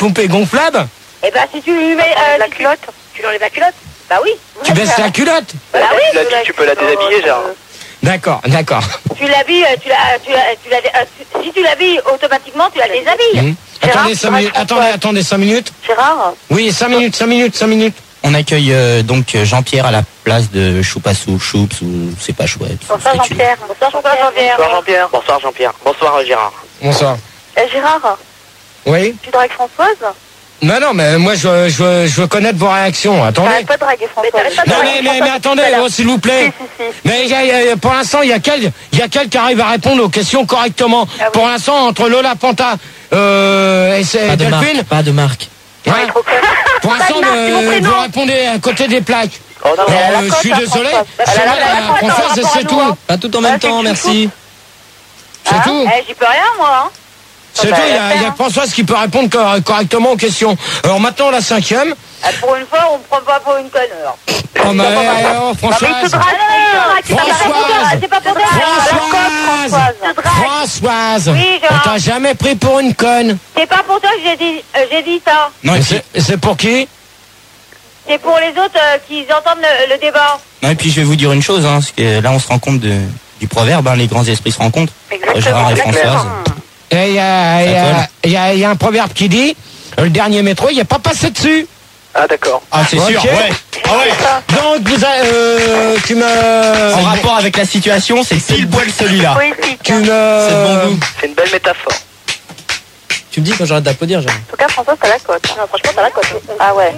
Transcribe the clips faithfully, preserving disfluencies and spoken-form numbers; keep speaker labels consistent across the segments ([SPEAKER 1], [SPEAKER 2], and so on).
[SPEAKER 1] poupée gonflable?
[SPEAKER 2] Eh ben, si tu lui mets euh, la culotte, tu lui enlèves la culotte. Bah oui.
[SPEAKER 1] Tu baisses la culotte?
[SPEAKER 2] Bah oui.
[SPEAKER 3] Tu l'as dit, tu peux la déshabiller, genre.
[SPEAKER 1] D'accord, d'accord.
[SPEAKER 2] Tu l'habilles, tu la, tu la, tu la, euh, tu- si tu l'habilles automatiquement, tu la déshabilles.
[SPEAKER 1] Mmh. Attendez, cinq minutes, attendez, attendez, cinq minutes.
[SPEAKER 2] Gérard.
[SPEAKER 1] Oui, cinq minutes, cinq minutes, cinq minutes.
[SPEAKER 4] On accueille euh, donc Jean-Pierre à la place de Choupassou, Choups ou c'est pas chouette.
[SPEAKER 2] Bonsoir Jean-Pierre. Bonsoir Jean-Pierre.
[SPEAKER 3] Bonsoir Jean-Pierre. Bonsoir Jean-Pierre. Bonsoir euh, Gérard.
[SPEAKER 1] Bonsoir.
[SPEAKER 2] Euh, Gérard,
[SPEAKER 1] Oui?
[SPEAKER 2] tu dragues Françoise?
[SPEAKER 1] Non, non, mais moi, je, veux- je, veux- je veux connaître vos réactions. Attendez.
[SPEAKER 2] T'arrêtes pas de draguer Françoise.
[SPEAKER 1] Non, mais, mais, mais attendez, oh, s'il vous plaît. Mais il y a- il y a- pour l'instant, il y a quel, il y a quel qui arrive à répondre aux questions correctement.
[SPEAKER 2] Ah oui.
[SPEAKER 1] Pour l'instant, entre Lola Panta euh, et c'est
[SPEAKER 4] Pas de
[SPEAKER 1] Delphine.
[SPEAKER 4] marque, pas de marque.
[SPEAKER 1] Hein,
[SPEAKER 2] Trop conne.
[SPEAKER 1] pour l'instant,
[SPEAKER 2] Pas de marque, c'est mon
[SPEAKER 1] euh,
[SPEAKER 2] prénom.
[SPEAKER 1] vous répondez à côté des plaques.
[SPEAKER 3] Oh non,
[SPEAKER 1] Alors,
[SPEAKER 2] elle a la
[SPEAKER 1] euh, je
[SPEAKER 2] cote,
[SPEAKER 1] suis
[SPEAKER 2] hein,
[SPEAKER 1] désolé.
[SPEAKER 2] Françoise.
[SPEAKER 1] C'est
[SPEAKER 2] Elle a la
[SPEAKER 1] la
[SPEAKER 2] cote,
[SPEAKER 1] Française,
[SPEAKER 2] par rapport à
[SPEAKER 1] c'est
[SPEAKER 2] nous,
[SPEAKER 1] tout.
[SPEAKER 2] hein.
[SPEAKER 4] Pas tout en même
[SPEAKER 2] Ah, c'est
[SPEAKER 4] temps,
[SPEAKER 2] que tu
[SPEAKER 4] merci.
[SPEAKER 1] C'est
[SPEAKER 2] Hein
[SPEAKER 1] tout.
[SPEAKER 2] Eh, j'y peux rien, moi. Hein.
[SPEAKER 1] C'est
[SPEAKER 2] bah,
[SPEAKER 1] tout. Il y,
[SPEAKER 2] elle
[SPEAKER 1] a,
[SPEAKER 2] a
[SPEAKER 1] il y a
[SPEAKER 2] fait,
[SPEAKER 1] Françoise qui peut répondre cor- correctement aux questions. Alors maintenant, la cinquième.
[SPEAKER 2] Ah, pour une fois, on me prend pas pour une conne, alors.
[SPEAKER 1] Oh, mais, oh, Françoise.
[SPEAKER 2] Ah, c'est pas pour toi, c'est pas pour toi.
[SPEAKER 1] Françoise.
[SPEAKER 2] Je drague.
[SPEAKER 1] Françoise.
[SPEAKER 2] Oui,
[SPEAKER 1] On
[SPEAKER 2] Gérard.
[SPEAKER 1] t'a jamais pris pour une conne.
[SPEAKER 2] C'est pas pour toi que j'ai dit, euh, j'ai dit ça.
[SPEAKER 4] Non, et
[SPEAKER 1] Et
[SPEAKER 4] puis,
[SPEAKER 1] C'est c'est pour qui?
[SPEAKER 2] C'est pour les autres euh, qui entendent le, le débat.
[SPEAKER 4] non, et puis je vais vous dire une chose, hein, parce que là on se rend compte de, du proverbe, hein, les grands esprits se rencontrent. Gérard et Françoise.
[SPEAKER 1] Et il y a, il y a-
[SPEAKER 4] Ça
[SPEAKER 1] il y a- il y a un proverbe qui dit, le dernier métro, il n'est pas passé dessus.
[SPEAKER 3] Ah d'accord.
[SPEAKER 4] Ah, c'est
[SPEAKER 1] Ok.
[SPEAKER 4] sûr, ouais. Ah ouais.
[SPEAKER 1] Donc, vous avez, euh, tu me...
[SPEAKER 4] En rapport avec la situation, c'est pile poil celui-là.
[SPEAKER 2] Oui, si.
[SPEAKER 1] Tu me...
[SPEAKER 4] C'est de bon goût.
[SPEAKER 3] C'est une belle métaphore.
[SPEAKER 4] Tu me dis quand j'arrête d'applaudir, Gérard.
[SPEAKER 2] En tout cas, François, t'as la cote. Non, franchement, t'as la cote. Ah ouais.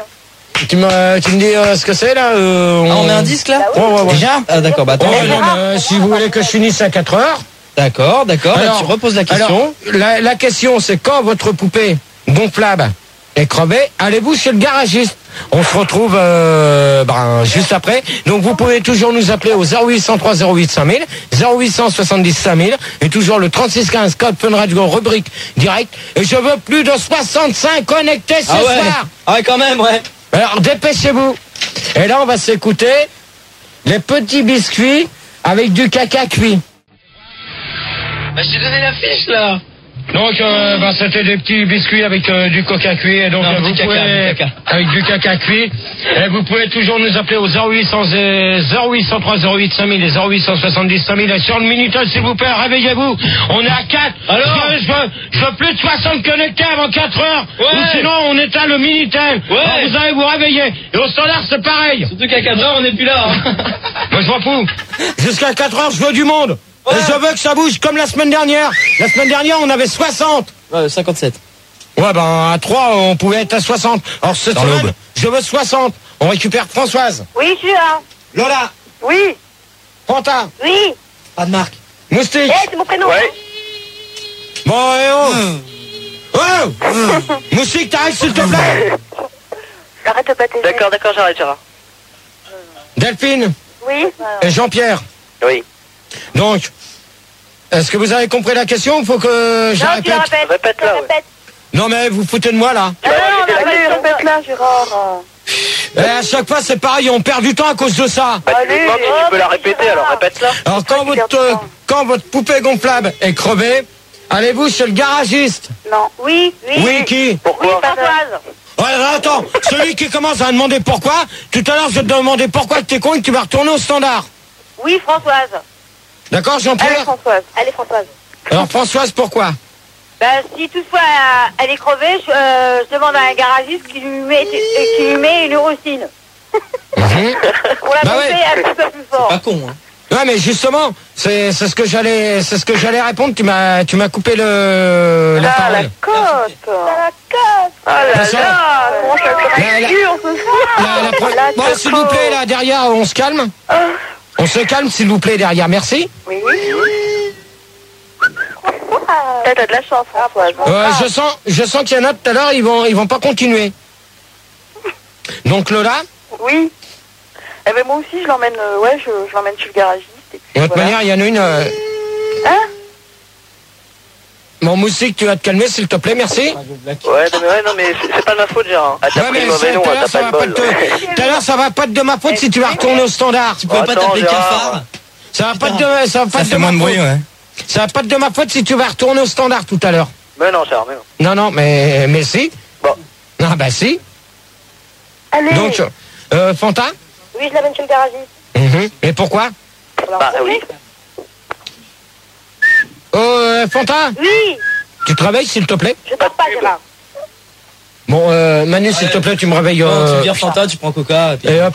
[SPEAKER 1] Tu me, tu me dis euh, ce que c'est, là euh,
[SPEAKER 4] Ah, on met un disque là
[SPEAKER 1] Ouais, ouais, ouais.
[SPEAKER 4] Déjà Ah d'accord, bah attends.
[SPEAKER 1] Ouais, non, mais, euh, si vous voulez que je finisse à quatre heures.
[SPEAKER 4] D'accord, d'accord, bah,
[SPEAKER 1] Alors,
[SPEAKER 4] tu reposes la question.
[SPEAKER 1] Alors, la, la question, c'est quand votre poupée gonflable est crevée, allez-vous chez le garagiste? On se retrouve euh, ben, juste après. Donc, vous pouvez toujours nous appeler au zéro huit cent trois zéro huit cinq mille, zéro huit cent soixante-dix cinq mille, et toujours le trente-six quinze code Fun Radio rubrique direct. Et je veux plus de soixante-cinq connectés ce
[SPEAKER 4] Ah ouais.
[SPEAKER 1] soir.
[SPEAKER 4] Ah ouais, quand même, ouais.
[SPEAKER 1] Alors, dépêchez-vous. Et là, on va s'écouter les petits biscuits avec du caca cuit.
[SPEAKER 4] Bah j'ai donné la fiche là.
[SPEAKER 1] Donc, euh, ben, c'était des petits biscuits avec euh, du coca cuit. Et donc,
[SPEAKER 4] Non,
[SPEAKER 1] euh,
[SPEAKER 4] du
[SPEAKER 1] vous
[SPEAKER 4] caca,
[SPEAKER 1] pouvez,
[SPEAKER 4] du caca.
[SPEAKER 1] avec du caca cuit. Et vous pouvez toujours nous appeler au zéro huit cent trois zéro huit cinq mille et zéro huit cent soixante-dix cinq mille. Et sur le Minitel, s'il vous plaît, réveillez-vous. On est à quatre.
[SPEAKER 4] Alors
[SPEAKER 1] je veux, je, veux, je veux plus de soixante connectés avant quatre heures.
[SPEAKER 4] Ouais.
[SPEAKER 1] Ou sinon, on éteint le Minitel.
[SPEAKER 4] Ouais.
[SPEAKER 1] Alors, vous allez vous réveiller. Et au standard, c'est pareil.
[SPEAKER 4] Surtout qu'à quatre heures, on n'est plus là. Hein.
[SPEAKER 1] Moi, je m'en fous. Jusqu'à quatre heures, je veux du monde.
[SPEAKER 4] Ouais.
[SPEAKER 1] Et je veux que ça bouge comme la semaine dernière. La semaine dernière, on avait soixante.
[SPEAKER 4] Ouais, cinquante-sept.
[SPEAKER 1] Ouais, ben, à trois, on pouvait être à soixante. Alors, cette
[SPEAKER 4] Dans
[SPEAKER 1] semaine,
[SPEAKER 4] l'aube.
[SPEAKER 1] je veux soixante. On récupère Françoise,
[SPEAKER 2] Oui, je suis là.
[SPEAKER 1] Lola,
[SPEAKER 2] Oui.
[SPEAKER 1] Panta,
[SPEAKER 2] Oui.
[SPEAKER 4] Pas de marque.
[SPEAKER 1] Moustique.
[SPEAKER 2] Eh, c'est mon prénom.
[SPEAKER 3] Ouais.
[SPEAKER 1] Bon, et oh. Oh. Moustique, t'arrêtes, s'il te plaît.
[SPEAKER 2] Arrête de pâter.
[SPEAKER 3] D'accord, d'accord, j'arrête Gérard.
[SPEAKER 1] Delphine
[SPEAKER 2] Oui.
[SPEAKER 1] et Jean-Pierre.
[SPEAKER 3] Oui.
[SPEAKER 1] Donc, est-ce que vous avez compris la question? Faut que je la
[SPEAKER 2] Non, tu la
[SPEAKER 1] répète.
[SPEAKER 2] répètes.
[SPEAKER 3] Répète
[SPEAKER 2] Tu la
[SPEAKER 3] là, ouais.
[SPEAKER 2] répètes.
[SPEAKER 1] Non, mais vous foutez de moi, là.
[SPEAKER 2] Ah non, non,
[SPEAKER 3] répétez la
[SPEAKER 2] allez,
[SPEAKER 3] question.
[SPEAKER 2] répète là, Gérard.
[SPEAKER 1] Et à chaque fois, c'est pareil, on perd du temps à cause de ça.
[SPEAKER 3] Bah tu lui
[SPEAKER 2] Allez,
[SPEAKER 3] demandes si
[SPEAKER 2] oh,
[SPEAKER 3] tu peux la
[SPEAKER 2] mais
[SPEAKER 3] répéter,
[SPEAKER 2] Gérard.
[SPEAKER 3] alors répète là.
[SPEAKER 1] Alors, quand
[SPEAKER 2] qu'il
[SPEAKER 1] votre,
[SPEAKER 2] perd du temps.
[SPEAKER 1] quand votre poupée gonflable est crevée, allez-vous chez le garagiste?
[SPEAKER 2] Non. Oui. Oui.
[SPEAKER 1] Oui, qui?
[SPEAKER 3] Pourquoi?
[SPEAKER 2] Françoise.
[SPEAKER 1] Ouais, alors, attends, celui qui commence à demander pourquoi, tout à l'heure je vais te demander pourquoi t'es con et que tu vas retourner au standard.
[SPEAKER 2] Oui, Françoise.
[SPEAKER 1] D'accord,
[SPEAKER 2] Allez,
[SPEAKER 1] Jean-Pierre?
[SPEAKER 2] Françoise. Allez, Françoise.
[SPEAKER 1] Alors, Françoise, pourquoi?
[SPEAKER 2] Bah, si toutefois euh, elle est crevée, je, euh, je demande à un garagiste qui lui met, euh, qui lui met une rustine. Pour la
[SPEAKER 1] Bah
[SPEAKER 2] monter
[SPEAKER 1] ouais.
[SPEAKER 2] un petit peu plus fort.
[SPEAKER 4] Pas con, hein.
[SPEAKER 1] Ouais, mais justement, c'est c'est ce que j'allais c'est ce que j'allais répondre. Tu m'as tu m'as coupé le la
[SPEAKER 2] Ah, la
[SPEAKER 1] parole.
[SPEAKER 2] cote. La cote. Ah là
[SPEAKER 1] Attention.
[SPEAKER 2] là. Comment ça
[SPEAKER 1] La-
[SPEAKER 2] fait
[SPEAKER 1] la-
[SPEAKER 2] dur ce soir.
[SPEAKER 1] La- la pro-
[SPEAKER 2] La
[SPEAKER 1] Bon, s'il vous plaît, là derrière, on se calme. On se calme, s'il vous plaît, derrière. Merci.
[SPEAKER 2] Oui. T'as de la chance, Françoise.
[SPEAKER 1] Euh, je sens je sens qu'il y en a tout à l'heure, ils vont ils vont pas continuer. Donc Lola,
[SPEAKER 2] Oui. Eh ben moi aussi je l'emmène, euh, ouais, je, je l'emmène chez le garagiste. Et puis,
[SPEAKER 1] de toute
[SPEAKER 2] voilà.
[SPEAKER 1] manière, il y en a une. euh,
[SPEAKER 2] Hein?
[SPEAKER 1] Mon moustique, tu vas te calmer, s'il te plaît, merci.
[SPEAKER 3] Ouais, non mais, ouais, non, mais c'est c'est pas de ma faute Gérard. Ah, t'as
[SPEAKER 1] Ouais,
[SPEAKER 3] pris
[SPEAKER 1] mais
[SPEAKER 3] le mauvais
[SPEAKER 1] c'est-
[SPEAKER 3] nom,
[SPEAKER 1] tout à
[SPEAKER 3] hein,
[SPEAKER 1] l'heure,
[SPEAKER 3] t'as
[SPEAKER 1] ça
[SPEAKER 3] pas
[SPEAKER 1] va
[SPEAKER 3] de
[SPEAKER 1] pas
[SPEAKER 3] bol.
[SPEAKER 1] te- tout à l'heure, ça va pas être de ma faute si tu vas retourner au standard.
[SPEAKER 4] Tu peux pas
[SPEAKER 3] Attends,
[SPEAKER 4] t'appeler
[SPEAKER 3] Gérard.
[SPEAKER 4] cafard.
[SPEAKER 1] Ça va pas être de, ça va pas
[SPEAKER 4] Ça
[SPEAKER 1] être
[SPEAKER 4] fait
[SPEAKER 1] de
[SPEAKER 4] moins
[SPEAKER 1] ma
[SPEAKER 4] de bruit,
[SPEAKER 1] faute.
[SPEAKER 4] ouais.
[SPEAKER 1] Ça va pas être de ma faute si tu vas retourner au standard tout à l'heure.
[SPEAKER 3] Mais non, Gérard, mais non.
[SPEAKER 1] Non, non, mais, mais si.
[SPEAKER 3] Bon.
[SPEAKER 1] Ah bah si.
[SPEAKER 2] Allez.
[SPEAKER 1] Donc, euh, Fanta
[SPEAKER 2] Oui, je l'amène chez le garagiste.
[SPEAKER 1] Mhm. Et pourquoi?
[SPEAKER 3] Bah oui.
[SPEAKER 1] Oh, euh, Fanta,
[SPEAKER 2] Oui.
[SPEAKER 1] tu te réveilles s'il te plaît?
[SPEAKER 2] Je dors pas, Gérard.
[SPEAKER 1] Bon, euh, Manu, s'il te plaît, tu me réveilles.
[SPEAKER 5] Non,
[SPEAKER 1] Euh,
[SPEAKER 5] tu viens Fanta, tu prends Coca. Et puis...
[SPEAKER 1] et hop.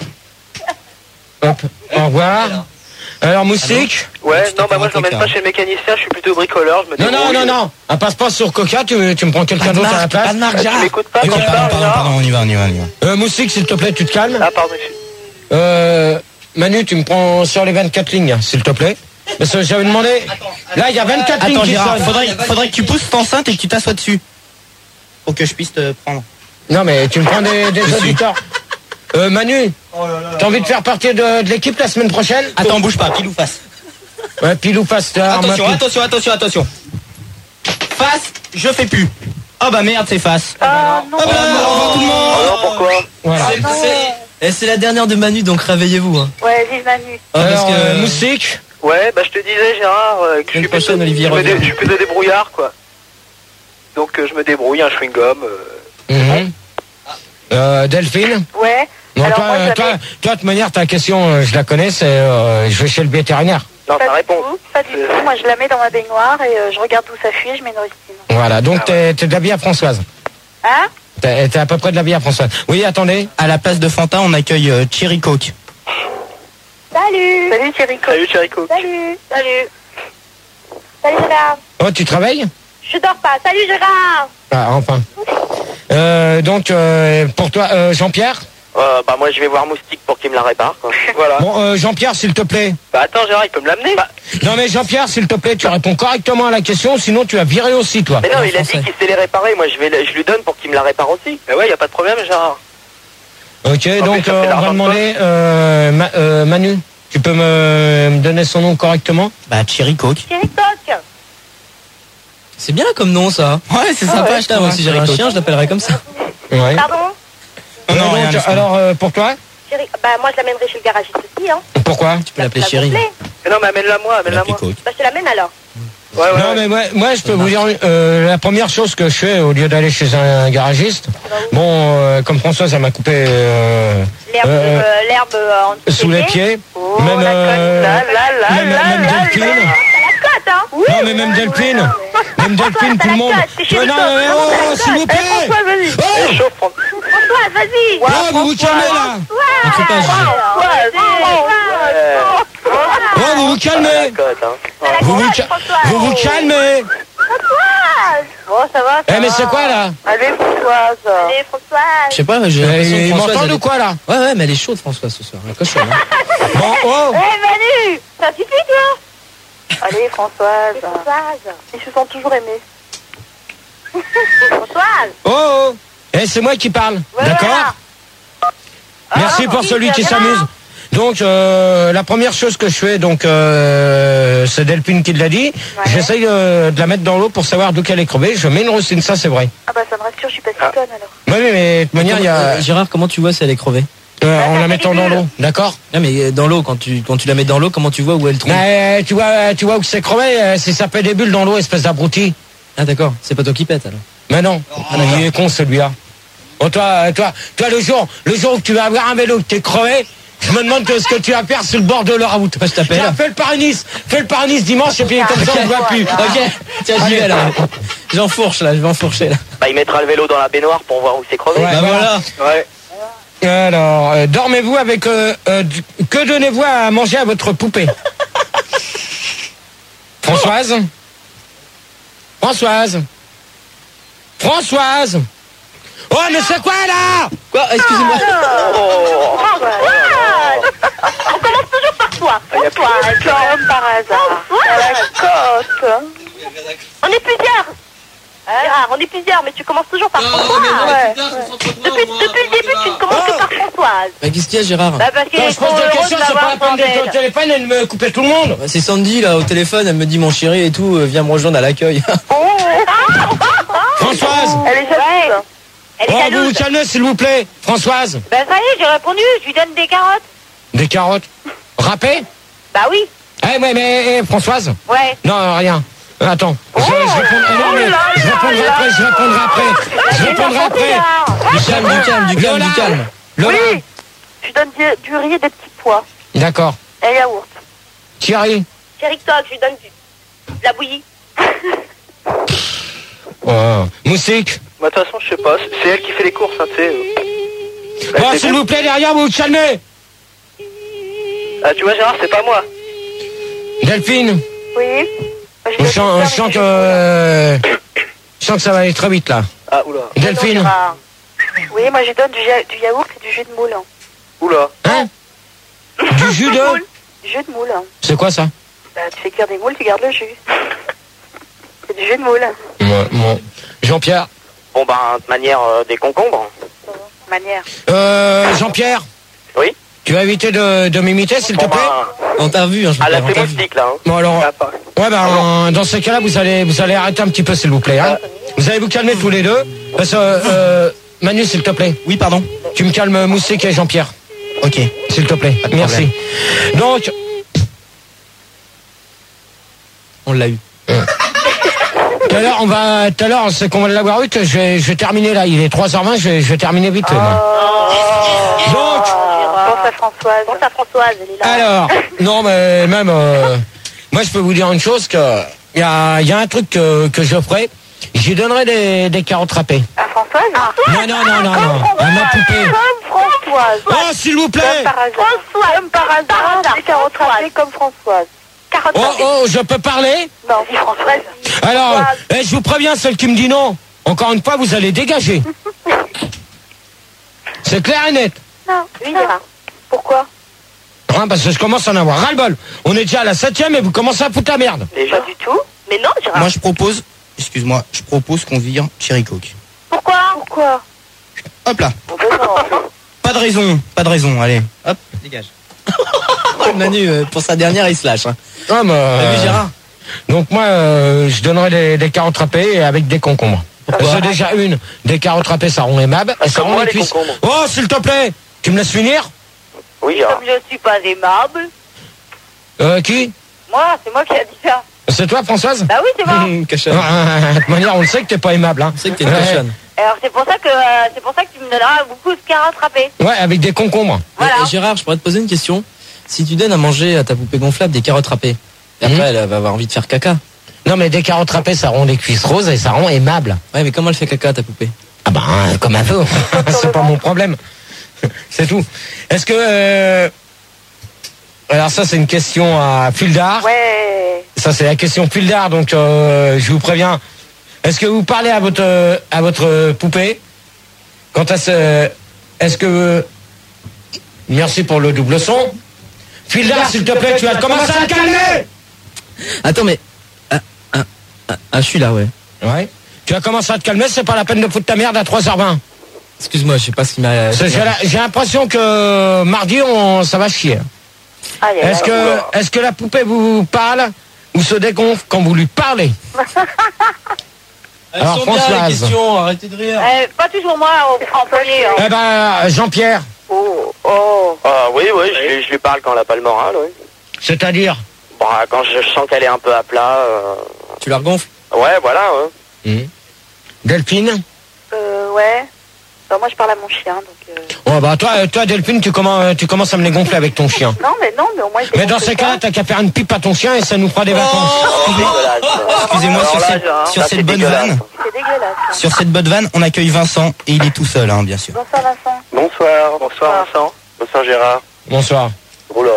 [SPEAKER 1] Hop. Au revoir. Alors, Moustique?
[SPEAKER 3] Ouais,
[SPEAKER 4] Tu
[SPEAKER 3] non,
[SPEAKER 4] te
[SPEAKER 3] bah moi
[SPEAKER 4] prends
[SPEAKER 3] je l'emmène
[SPEAKER 4] Coca.
[SPEAKER 3] pas chez le mécanicien, je suis plutôt bricoleur, je me
[SPEAKER 1] Non, non,
[SPEAKER 3] débrouille.
[SPEAKER 1] non, non. Un passe-passe sur Coca, tu, tu me prends quelqu'un d'autre à la place.
[SPEAKER 4] Pas de marque,
[SPEAKER 3] Ah, tu
[SPEAKER 4] Gérard.
[SPEAKER 3] m'écoutes pas
[SPEAKER 1] Ok,
[SPEAKER 3] quand je
[SPEAKER 4] Pardon,
[SPEAKER 3] parle,
[SPEAKER 4] pardon,
[SPEAKER 3] Gérard?
[SPEAKER 4] pardon, on y va, on y va, on y va.
[SPEAKER 1] Euh, Moustique, s'il te plaît, tu te calmes.
[SPEAKER 3] Ah, pardon, monsieur.
[SPEAKER 1] Euh, Manu, tu me prends sur les vingt-quatre lignes, s'il te plaît. Parce que j'avais demandé. Là, il y a vingt-quatre lignes
[SPEAKER 4] Attends,
[SPEAKER 1] qui
[SPEAKER 4] Gérard,
[SPEAKER 1] sonnent.
[SPEAKER 4] faudrait, faudrait que tu pousses ton enceinte et que tu t'assoies dessus. Pour que je puisse te prendre.
[SPEAKER 1] Non, mais tu me prends des, des auditeurs. Euh, Manu, t'as envie de faire partie de, de l'équipe la semaine prochaine?
[SPEAKER 4] Attends, bouge pas, pile ou face.
[SPEAKER 1] Ouais, pile ou face. t'as
[SPEAKER 4] Attention,
[SPEAKER 1] remarqué.
[SPEAKER 4] attention, attention, attention. Face, je fais plus. Oh bah merde, c'est face.
[SPEAKER 2] Ah non.
[SPEAKER 4] Oh bah, au revoir tout le monde.
[SPEAKER 3] Oh non, pourquoi?
[SPEAKER 1] Voilà.
[SPEAKER 5] C'est- c'est- Et c'est la dernière de Manu, donc réveillez-vous. Hein.
[SPEAKER 2] Ouais, vive Manu.
[SPEAKER 5] Ah, parce
[SPEAKER 1] Alors,
[SPEAKER 5] que
[SPEAKER 1] euh, Moustique,
[SPEAKER 3] Ouais, bah je te disais, Gérard, euh, que je suis,
[SPEAKER 5] prochaine,
[SPEAKER 3] plutôt,
[SPEAKER 5] Olivier
[SPEAKER 3] je, me dé-
[SPEAKER 5] revient.
[SPEAKER 3] je suis plutôt débrouillard, quoi. Donc euh, je me débrouille, un chewing-gum. Euh...
[SPEAKER 1] mhm. euh, Delphine.
[SPEAKER 2] Ouais.
[SPEAKER 1] Bon,
[SPEAKER 2] Alors
[SPEAKER 1] toi,
[SPEAKER 2] moi,
[SPEAKER 1] euh,
[SPEAKER 2] je
[SPEAKER 1] toi,
[SPEAKER 2] l'avais-
[SPEAKER 1] toi, de toute manière, ta question, euh, je la connais, c'est euh, je vais chez le vétérinaire.
[SPEAKER 3] Non,
[SPEAKER 2] Pas
[SPEAKER 3] ta
[SPEAKER 2] du
[SPEAKER 3] réponse.
[SPEAKER 2] tout, pas du tout. Moi, je la mets dans ma baignoire et euh, je regarde d'où ça fuit et je mets une rustine.
[SPEAKER 1] Voilà, donc t'es t'es de la vie à Françoise.
[SPEAKER 2] Hein?
[SPEAKER 1] T'es t'es à peu près de la vie à Françoise. Oui, attendez.
[SPEAKER 4] À la place de Fanta, on accueille euh, Cherry Coke.
[SPEAKER 2] Salut. Salut, Thierry Coq.
[SPEAKER 3] Salut, Chérico.
[SPEAKER 2] Salut. Salut. Salut, Gérard.
[SPEAKER 1] Oh, tu travailles?
[SPEAKER 2] Je dors pas. Salut, Gérard.
[SPEAKER 1] Ah, enfin. Euh, donc, euh, pour toi, euh, Jean-Pierre?
[SPEAKER 3] Euh, bah moi je vais voir Moustique pour qu'il me la répare, quoi. Voilà.
[SPEAKER 1] Bon, euh, Jean-Pierre, s'il te plaît.
[SPEAKER 3] Bah attends, Gérard, il peut me l'amener? Bah,
[SPEAKER 1] Non, mais Jean-Pierre, s'il te plaît, tu réponds correctement à la question, sinon tu vas virer aussi, toi.
[SPEAKER 3] mais non,
[SPEAKER 5] en
[SPEAKER 3] il a dit
[SPEAKER 5] français.
[SPEAKER 3] qu'il sait les réparer, moi je, vais, le- je lui donne pour qu'il me la répare aussi. Mais ouais, y a pas de problème, Gérard.
[SPEAKER 1] Ok,
[SPEAKER 3] En
[SPEAKER 1] donc
[SPEAKER 3] plus, ça fait
[SPEAKER 1] euh, on
[SPEAKER 3] l'argent
[SPEAKER 1] va
[SPEAKER 3] de
[SPEAKER 1] demander, euh, Ma- euh, Manu, tu peux me, me donner son nom correctement?
[SPEAKER 4] Bah Cherry Coke.
[SPEAKER 2] Thierry Coq.
[SPEAKER 5] c'est bien comme nom ça.
[SPEAKER 4] Ouais, c'est sympa, je
[SPEAKER 5] Putain,
[SPEAKER 4] trouve.
[SPEAKER 5] moi si j'avais un chien, je l'appellerais comme ça.
[SPEAKER 1] Ouais.
[SPEAKER 2] Pardon?
[SPEAKER 1] Euh,
[SPEAKER 4] Non,
[SPEAKER 1] donc,
[SPEAKER 4] rien, laisse-moi.
[SPEAKER 1] alors, euh, pour toi?
[SPEAKER 2] Thierry... Bah, moi, je l'amènerai chez le garagiste aussi, hein.
[SPEAKER 1] Pourquoi?
[SPEAKER 5] Tu peux l'appeler
[SPEAKER 2] Ça
[SPEAKER 5] Chérie.
[SPEAKER 2] vous plaît?
[SPEAKER 3] Mais non, mais amène-la moi, amène-la moi.
[SPEAKER 4] Coke.
[SPEAKER 2] Bah, je te l'amène alors.
[SPEAKER 3] Ouais, ouais.
[SPEAKER 1] Non, mais moi, moi, je peux vous dire, euh, la première chose que je fais, au lieu d'aller chez un garagiste, bon, euh, comme Françoise, elle m'a coupé euh,
[SPEAKER 2] L'herbe
[SPEAKER 1] euh,
[SPEAKER 2] euh, l'herbe euh, en dessous
[SPEAKER 1] sous
[SPEAKER 2] des
[SPEAKER 1] les pieds.
[SPEAKER 2] Oh,
[SPEAKER 1] Même,
[SPEAKER 2] la
[SPEAKER 1] euh,
[SPEAKER 2] cote, là, là, là,
[SPEAKER 1] même-
[SPEAKER 2] là,
[SPEAKER 1] même
[SPEAKER 2] là,
[SPEAKER 1] Delphine.
[SPEAKER 2] là. T'as la cote, hein? Oui.
[SPEAKER 1] Non, mais même Delphine, même Delphine, tout le monde.
[SPEAKER 2] Euh,
[SPEAKER 1] Euh, non, mais oh, s'il vous plaît.
[SPEAKER 2] François, vas-y.
[SPEAKER 1] Oh,
[SPEAKER 3] Eh, chauffe, prends-
[SPEAKER 2] François, vas-y.
[SPEAKER 1] oh, vous vous calmez là.
[SPEAKER 5] Entre pas,
[SPEAKER 1] Oh, vous vous calmez.
[SPEAKER 3] la cote, hein.
[SPEAKER 1] Vous vous, ca- vous vous calmez.
[SPEAKER 2] Bon, ça va, ça
[SPEAKER 1] Eh, mais
[SPEAKER 2] va.
[SPEAKER 1] c'est quoi là?
[SPEAKER 2] Allez, Françoise. Allez, Françoise.
[SPEAKER 5] Je sais pas, j'ai l'impression que
[SPEAKER 1] Ils
[SPEAKER 5] Françoise.
[SPEAKER 1] m'entendent
[SPEAKER 5] elle
[SPEAKER 1] ou
[SPEAKER 5] est-
[SPEAKER 1] quoi là?
[SPEAKER 5] Ouais, ouais, mais elle est chaude Françoise ce soir. La cochonne. Hein.
[SPEAKER 1] Bon, oh.
[SPEAKER 2] Eh, Manu, ça suffit, toi. Allez, Françoise. Françoise. Ils se sont toujours aimés. Françoise.
[SPEAKER 1] Oh, oh. Eh, c'est moi qui parle.
[SPEAKER 2] Ouais,
[SPEAKER 1] D'accord?
[SPEAKER 2] voilà.
[SPEAKER 1] Merci
[SPEAKER 2] Ah,
[SPEAKER 1] pour
[SPEAKER 2] oui,
[SPEAKER 1] celui
[SPEAKER 2] c'est
[SPEAKER 1] qui
[SPEAKER 2] bien.
[SPEAKER 1] s'amuse. Donc, euh, la première chose que je fais, donc, euh, c'est Delphine qui l'a dit.
[SPEAKER 2] Ouais.
[SPEAKER 1] J'essaye euh, de la mettre dans l'eau pour savoir d'où qu'elle est crevée. Je mets une rustine, ça c'est vrai.
[SPEAKER 2] Ah bah ça me rassure, je suis pas si conne alors.
[SPEAKER 1] Oui, oui, mais de toute manière, il y a,
[SPEAKER 5] Euh, Gérard, comment tu vois si elle est crevée?
[SPEAKER 1] euh, en la mettant dans l'eau, d'accord?
[SPEAKER 5] Non, mais euh, dans l'eau, quand tu, quand tu la mets dans l'eau, comment tu vois où elle trompe?
[SPEAKER 1] Mais tu vois, tu vois où c'est crevé, euh, c'est ça fait des bulles dans l'eau, espèce d'abruti.
[SPEAKER 5] Ah, d'accord, c'est pas toi qui pète alors.
[SPEAKER 1] Mais non, il est con celui-là. Oh, toi, toi, toi, le jour, le jour où tu vas avoir un vélo que t'es crevé, je me demande que ce que tu vas faire sur le bord de la route.
[SPEAKER 5] Moi, je t'appelle.
[SPEAKER 1] Tiens, fais le Paris-Nice, fais le Paris-Nice dimanche et puis comme ça on ne voit plus.
[SPEAKER 5] Ok, tiens, j'y vais là. J'enfourche là, je vais enfourcher là.
[SPEAKER 3] Bah il mettra le vélo dans la baignoire pour voir où c'est crevé.
[SPEAKER 1] Ouais.
[SPEAKER 5] Bah voilà.
[SPEAKER 3] Ouais.
[SPEAKER 1] Alors, euh, dormez-vous avec... euh, euh, du- que donnez-vous à manger à votre poupée? Françoise? Françoise? Françoise? Oh, mais c'est quoi là?
[SPEAKER 5] Quoi? Excusez-moi.
[SPEAKER 3] Oh.
[SPEAKER 2] On commence toujours par toi.
[SPEAKER 3] Ah, y a
[SPEAKER 2] Françoise, comme par hasard. T'as la cote. On est plusieurs. Gérard, on est plusieurs, mais tu commences toujours par François. Ouais. Depuis, depuis le début, tu ne commences que par Françoise.
[SPEAKER 5] Bah, qu'est-ce qu'il y a, Gérard?
[SPEAKER 2] Bah parce qu'il
[SPEAKER 1] Quand
[SPEAKER 2] est
[SPEAKER 1] je
[SPEAKER 2] trop
[SPEAKER 1] pose des
[SPEAKER 2] heureux
[SPEAKER 1] questions,
[SPEAKER 2] de
[SPEAKER 1] c'est pas
[SPEAKER 2] l'avoir
[SPEAKER 1] la peine
[SPEAKER 2] sans
[SPEAKER 1] d'être au
[SPEAKER 2] elle.
[SPEAKER 1] téléphone et de me couper tout le monde.
[SPEAKER 5] Bah, c'est Sandy là au téléphone, elle me dit mon chéri et tout, euh, viens me rejoindre à l'accueil.
[SPEAKER 1] Françoise?
[SPEAKER 2] Elle est jalouse. Elle est
[SPEAKER 1] Oh, vous vous
[SPEAKER 2] jalouse.
[SPEAKER 1] calmez s'il vous plaît. Françoise?
[SPEAKER 2] Bah ça y est, j'ai répondu, je lui donne des carottes.
[SPEAKER 1] Des carottes. Râpées?
[SPEAKER 2] Bah oui,
[SPEAKER 1] Eh, ouais, mais eh, Françoise?
[SPEAKER 2] ouais.
[SPEAKER 1] Non, rien. Attends, je, je, réponds, non, mais je répondrai après, je répondrai après. Je répondrai après.
[SPEAKER 5] Du calme, du calme, du calme, du calme.
[SPEAKER 1] Lola.
[SPEAKER 2] Oui, je donne du, du riz et des petits pois.
[SPEAKER 1] D'accord.
[SPEAKER 2] Et yaourt.
[SPEAKER 1] Thierry.
[SPEAKER 2] Thierry Toc, je lui donne du, de la bouillie.
[SPEAKER 1] Oh. Moussik.
[SPEAKER 3] Bah, de toute façon, je sais pas. C'est elle qui fait les courses, hein, tu sais.
[SPEAKER 1] Bon, oh, s'il vous plaît, derrière, vous vous calmez.
[SPEAKER 3] Ah, tu vois, Gérard, c'est pas moi.
[SPEAKER 1] Delphine.
[SPEAKER 2] Oui.
[SPEAKER 1] Je sens, je sens que, euh, je sens que ça va aller très vite, là.
[SPEAKER 3] Ah, oula.
[SPEAKER 1] Delphine.
[SPEAKER 2] Oui, moi, je donne du, ya du yaourt et du jus de moule.
[SPEAKER 3] Oula.
[SPEAKER 1] Hein? Du jus de?
[SPEAKER 2] Du jus de moule.
[SPEAKER 1] C'est quoi ça?
[SPEAKER 2] Bah, tu fais cuire des moules, tu gardes le jus. C'est du jus de moule.
[SPEAKER 1] Ouais, bon. Jean-Pierre.
[SPEAKER 3] Bon, bah, de manière euh, des concombres.
[SPEAKER 2] Manière.
[SPEAKER 1] Euh, Jean-Pierre.
[SPEAKER 3] Oui.
[SPEAKER 1] Tu vas éviter de, de m'imiter, s'il te plaît?
[SPEAKER 5] On t'a vu, hein, je
[SPEAKER 3] Ah, la
[SPEAKER 5] on t'a vu.
[SPEAKER 3] moustique, là. Hein.
[SPEAKER 1] Bon, alors.
[SPEAKER 3] Ah, pas.
[SPEAKER 1] Ouais, bah, en- dans ces cas-là, vous allez, vous allez arrêter un petit peu, s'il vous plaît, hein. Vous allez vous calmer tous les deux. Parce que, euh, Manu, s'il te plaît.
[SPEAKER 4] Oui, pardon.
[SPEAKER 1] Tu me calmes Moussik et Jean-Pierre.
[SPEAKER 4] Ok.
[SPEAKER 1] S'il te plaît.
[SPEAKER 4] de
[SPEAKER 1] Merci. Donc,
[SPEAKER 5] On l'a eu.
[SPEAKER 1] tout à l'heure, on va, tout à l'heure, c'est qu'on va l'avoir eu, que je vais, je vais terminer là. Il est trois heures vingt, je vais, je vais terminer vite. moi. Donc,
[SPEAKER 2] Pense à Françoise. Pense à Françoise, elle est là.
[SPEAKER 1] alors, non, mais même, euh, moi, je peux vous dire une chose, que, il y a, il y a un truc que, que je ferai. J'y donnerai des, des carottes râpées.
[SPEAKER 2] À Françoise?
[SPEAKER 1] Non, non, non, non, non. À ma poupée.
[SPEAKER 2] Comme Françoise.
[SPEAKER 1] Oh, s'il vous plaît.
[SPEAKER 2] Comme par hasard. Françoise. Comme par hasard. Des carottes râpées comme Françoise. Carottes
[SPEAKER 1] Oh,
[SPEAKER 2] râpées.
[SPEAKER 1] oh, je peux parler?
[SPEAKER 2] Non, dis Françoise.
[SPEAKER 1] Alors, eh, je vous préviens, celle qui me dit non, encore une fois, vous allez dégager. C'est clair et net.
[SPEAKER 2] Non, oui, Gérard. Pourquoi?
[SPEAKER 1] Hein, parce que je commence à en avoir ras-le-bol. On est déjà à la septième et vous commencez à foutre la merde.
[SPEAKER 3] Déjà.
[SPEAKER 2] Pas du tout. Mais non, Gérard.
[SPEAKER 4] Moi, je propose, excuse-moi, je propose qu'on vire Cherry Coke.
[SPEAKER 2] Pourquoi? Pourquoi?
[SPEAKER 4] Hop là.
[SPEAKER 2] On peut non.
[SPEAKER 4] Pas de raison, pas de raison, allez. Hop, dégage.
[SPEAKER 5] Manu, euh, pour sa dernière, il se lâche. Hein.
[SPEAKER 1] Ah, mais,
[SPEAKER 5] T'as
[SPEAKER 1] euh,
[SPEAKER 5] vu, Gérard?
[SPEAKER 1] Donc moi, euh, je donnerai des, des carottes râpées et avec des concombres. C'est déjà une. Des carottes râpées, ça rend aimable. Et ça
[SPEAKER 3] comme
[SPEAKER 1] rend
[SPEAKER 3] moi,
[SPEAKER 1] les
[SPEAKER 3] les
[SPEAKER 1] cuisses.
[SPEAKER 3] concombres.
[SPEAKER 1] Oh, s'il te plaît, tu me laisses finir?
[SPEAKER 3] Oui, Gérard.
[SPEAKER 2] Comme je suis pas aimable.
[SPEAKER 1] Euh, qui?
[SPEAKER 2] Moi, c'est moi qui a dit ça.
[SPEAKER 1] C'est toi, Françoise?
[SPEAKER 2] Bah oui, c'est moi.
[SPEAKER 5] Hum, Cachonne.
[SPEAKER 1] Ah, de toute manière, on le sait que t'es pas aimable. Hein.
[SPEAKER 5] C'est que t'es une
[SPEAKER 1] Ouais.
[SPEAKER 5] cachonne.
[SPEAKER 2] Alors c'est pour ça que euh, c'est pour ça que tu me donneras beaucoup de carottes râpées.
[SPEAKER 1] Ouais, avec des concombres.
[SPEAKER 2] Voilà.
[SPEAKER 5] Et Gérard, je pourrais te poser une question. Si tu donnes à manger à ta poupée gonflable des carottes râpées, et après
[SPEAKER 1] Mhm.
[SPEAKER 5] elle va avoir envie de faire caca.
[SPEAKER 1] Non, mais des carottes râpées, ça rend les cuisses roses et ça rend aimable.
[SPEAKER 5] Ouais, mais comment elle fait caca ta poupée?
[SPEAKER 1] Ah ben, euh, comme un peu. C'est pas mon problème. C'est tout. Est-ce que... euh, Alors ça, c'est une question à Fildar.
[SPEAKER 2] Ouais.
[SPEAKER 1] Ça, c'est la question Fildar, donc euh, je vous préviens. Est-ce que vous parlez à votre euh, à votre poupée quand elle se... Est-ce que... Merci pour le double son. Fildar, s'il te plaît, tu vas commencer à te calmer.
[SPEAKER 5] Attends, mais... Ah, ah, ah, ah, je suis là, ouais.
[SPEAKER 1] Ouais. Tu vas commencer à te calmer, c'est pas la peine de foutre ta merde à trois heures vingt.
[SPEAKER 5] Excuse-moi, je sais pas ce qui m'a...
[SPEAKER 1] C'est- J'ai la- j'ai l'impression que mardi, on, ça va chier.
[SPEAKER 2] Aïe, aïe,
[SPEAKER 1] Est-ce
[SPEAKER 2] aïe.
[SPEAKER 1] que, est-ce que la poupée vous parle ou se dégonfle quand vous lui parlez?
[SPEAKER 5] Elles
[SPEAKER 1] Alors,
[SPEAKER 5] sont bien, les
[SPEAKER 1] Françoise.
[SPEAKER 5] questions, arrêtez de rire.
[SPEAKER 2] Euh, pas toujours moi en, en premier. hein.
[SPEAKER 1] Eh ben, Jean-Pierre,
[SPEAKER 2] Oh, oh.
[SPEAKER 3] Ah, oui, oui, je, lui- je lui parle quand elle a pas le moral, oui.
[SPEAKER 1] c'est-à-dire?
[SPEAKER 3] Bah, quand je sens qu'elle est un peu à plat. euh,
[SPEAKER 5] Tu la regonfles?
[SPEAKER 3] Ouais, voilà, ouais.
[SPEAKER 1] Delphine?
[SPEAKER 2] Euh, ouais. Bah, moi je parle à mon chien donc. Euh...
[SPEAKER 1] Oh bah toi, euh, toi Delphine, tu commences, tu commences à me les gonfler avec ton chien.
[SPEAKER 2] Non mais non mais au moins il
[SPEAKER 1] Mais dans ces cas-là, t'as qu'à faire une pipe à ton chien et ça nous fera des
[SPEAKER 5] Oh.
[SPEAKER 1] vacances.
[SPEAKER 3] C'est dégueulasse, ça.
[SPEAKER 4] Excusez-moi,
[SPEAKER 3] Alors
[SPEAKER 4] sur
[SPEAKER 3] là,
[SPEAKER 4] cette,
[SPEAKER 3] Gérard,
[SPEAKER 4] sur
[SPEAKER 3] ça,
[SPEAKER 4] cette
[SPEAKER 3] c'est
[SPEAKER 4] bonne
[SPEAKER 3] dégueulasse.
[SPEAKER 4] vanne,
[SPEAKER 2] C'est dégueulasse. hein.
[SPEAKER 4] sur cette bonne vanne, on accueille Vincent et il est tout seul, hein, bien sûr.
[SPEAKER 2] Bonsoir Vincent.
[SPEAKER 3] Bonsoir, bonsoir Vincent. Bonsoir Gérard.
[SPEAKER 1] Bonsoir.
[SPEAKER 3] Oula.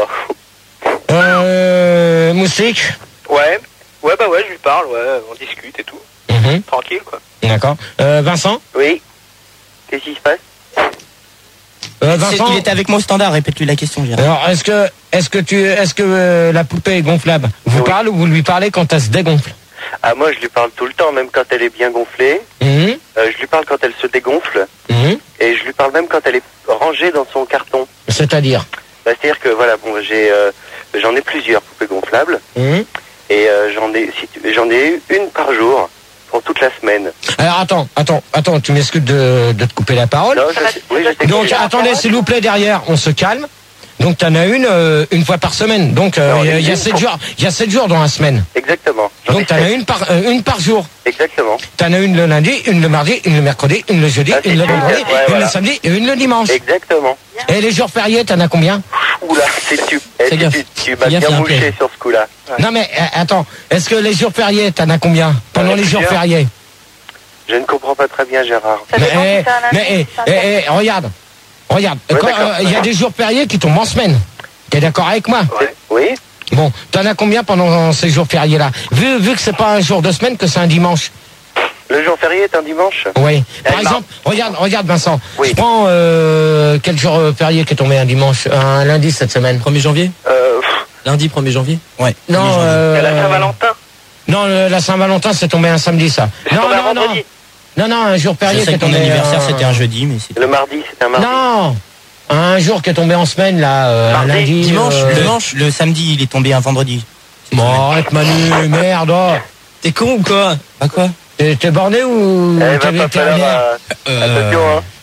[SPEAKER 1] Euh, Moussik?
[SPEAKER 3] Ouais, ouais, bah ouais, je lui parle, ouais, on discute et tout.
[SPEAKER 1] Mhm.
[SPEAKER 3] Tranquille, quoi.
[SPEAKER 1] D'accord. Euh, Vincent?
[SPEAKER 3] Oui. Qu'est-ce qui se passe?
[SPEAKER 1] Euh,
[SPEAKER 4] C'est-
[SPEAKER 1] Vincent?
[SPEAKER 4] Il était avec moi au standard, répète-lui la question, Gérard.
[SPEAKER 1] Alors, est-ce que, est-ce que tu, est-ce que euh, la poupée gonflable vous
[SPEAKER 3] Oui.
[SPEAKER 1] parle ou vous lui parlez quand elle se dégonfle?
[SPEAKER 3] Ah, moi, je lui parle tout le temps, même quand elle est bien gonflée.
[SPEAKER 1] Mhm.
[SPEAKER 3] Euh, je lui parle quand elle se dégonfle.
[SPEAKER 1] Mhm.
[SPEAKER 3] Et je lui parle même quand elle est rangée dans son carton.
[SPEAKER 1] C'est-à-dire?
[SPEAKER 3] Bah, c'est-à-dire que, voilà, bon, j'ai, euh, j'en ai plusieurs poupées gonflables.
[SPEAKER 1] Mhm.
[SPEAKER 3] Et euh, j'en ai, si tu- j'en ai eu une par jour pour toute la semaine.
[SPEAKER 1] Alors, attends, attends, attends, tu m'excuses de, de te couper la parole.
[SPEAKER 3] Non, je sais- oui, je sais
[SPEAKER 1] Donc,
[SPEAKER 3] que-
[SPEAKER 1] attendez, s'il vous plaît, derrière, on se calme. Donc t'en as une euh, une fois par semaine. Donc euh,
[SPEAKER 3] Non,
[SPEAKER 1] il y a- il y a
[SPEAKER 3] une
[SPEAKER 1] sept
[SPEAKER 3] fois.
[SPEAKER 1] jours, il y a sept jours dans la semaine.
[SPEAKER 3] Exactement. J'en ai
[SPEAKER 1] Donc t'en as
[SPEAKER 3] sept.
[SPEAKER 1] une par euh, une par jour.
[SPEAKER 3] Exactement.
[SPEAKER 1] T'en as une le lundi, une le mardi, une le mercredi, une le jeudi,
[SPEAKER 3] Ah, c'est
[SPEAKER 1] une le
[SPEAKER 3] super,
[SPEAKER 1] vendredi,
[SPEAKER 3] ouais,
[SPEAKER 1] une
[SPEAKER 3] voilà.
[SPEAKER 1] le samedi et une le dimanche.
[SPEAKER 3] Exactement.
[SPEAKER 1] Et les jours fériés, t'en as combien?
[SPEAKER 3] Oula, c'est tu. eh,
[SPEAKER 5] Fais
[SPEAKER 3] tu-
[SPEAKER 5] gaffe.
[SPEAKER 3] tu, tu
[SPEAKER 5] Fais
[SPEAKER 3] m'as
[SPEAKER 5] gaffe,
[SPEAKER 3] bien
[SPEAKER 5] il y a un
[SPEAKER 3] mouché
[SPEAKER 5] piège.
[SPEAKER 3] sur ce coup-là.
[SPEAKER 1] Non mais euh, attends, est-ce que les jours fériés, t'en as combien pendant
[SPEAKER 3] Euh,
[SPEAKER 1] les jours
[SPEAKER 3] plusieurs.
[SPEAKER 1] fériés?
[SPEAKER 3] Je ne comprends pas très bien, Gérard.
[SPEAKER 2] Ça
[SPEAKER 1] Mais,
[SPEAKER 2] dépend si
[SPEAKER 1] eh,
[SPEAKER 2] c'est un lundi,
[SPEAKER 1] mais eh,
[SPEAKER 2] si c'est un
[SPEAKER 1] eh,
[SPEAKER 2] samedi.
[SPEAKER 1] eh, regarde, regarde,
[SPEAKER 3] Ouais,
[SPEAKER 1] Quand,
[SPEAKER 3] d'accord,
[SPEAKER 1] euh, il y a
[SPEAKER 3] d'accord.
[SPEAKER 1] des jours fériés qui tombent en semaine. T'es d'accord avec moi?
[SPEAKER 3] Ouais. Oui.
[SPEAKER 1] Bon, t'en as combien pendant ces jours fériés-là? Vu, vu que c'est pas un jour de semaine, que c'est un dimanche.
[SPEAKER 3] Le jour férié est un dimanche.
[SPEAKER 1] Oui. Par
[SPEAKER 3] Eh,
[SPEAKER 1] exemple, regarde, regarde Vincent.
[SPEAKER 3] Oui.
[SPEAKER 1] Je prends euh, quel jour euh, férié qui est tombé un dimanche, un lundi cette semaine?
[SPEAKER 5] premier janvier
[SPEAKER 3] Euh, pff,
[SPEAKER 5] Lundi premier janvier
[SPEAKER 4] Ouais.
[SPEAKER 1] Non,
[SPEAKER 4] premier janvier.
[SPEAKER 1] euh,
[SPEAKER 3] il y a la Saint-Valentin.
[SPEAKER 1] non, le- la Saint-Valentin c'est tombé un samedi ça.
[SPEAKER 3] C'est
[SPEAKER 1] Non,
[SPEAKER 3] tombé un
[SPEAKER 1] non, non,
[SPEAKER 3] vendredi.
[SPEAKER 1] non, non, un jour férié
[SPEAKER 4] Je
[SPEAKER 1] qui
[SPEAKER 4] sais
[SPEAKER 1] est
[SPEAKER 4] que mon
[SPEAKER 1] tombé.
[SPEAKER 4] anniversaire
[SPEAKER 1] un-
[SPEAKER 4] c'était un jeudi, mais c'est.
[SPEAKER 3] Le mardi, c'est un mardi.
[SPEAKER 1] Non, un jour qui est tombé en semaine là, euh, un
[SPEAKER 3] Mardi.
[SPEAKER 1] lundi.
[SPEAKER 5] Dimanche,
[SPEAKER 1] euh,
[SPEAKER 5] le-
[SPEAKER 4] Dimanche, le samedi, il est tombé un vendredi.
[SPEAKER 1] Bon, arrête Manu, merde. oh.
[SPEAKER 5] T'es con ou quoi?
[SPEAKER 4] Pas quoi?
[SPEAKER 1] T'es t'es borné ou
[SPEAKER 3] Eh,
[SPEAKER 1] t'es
[SPEAKER 3] va pas falloir.
[SPEAKER 1] vétérinaire?
[SPEAKER 3] euh, Attention, hein.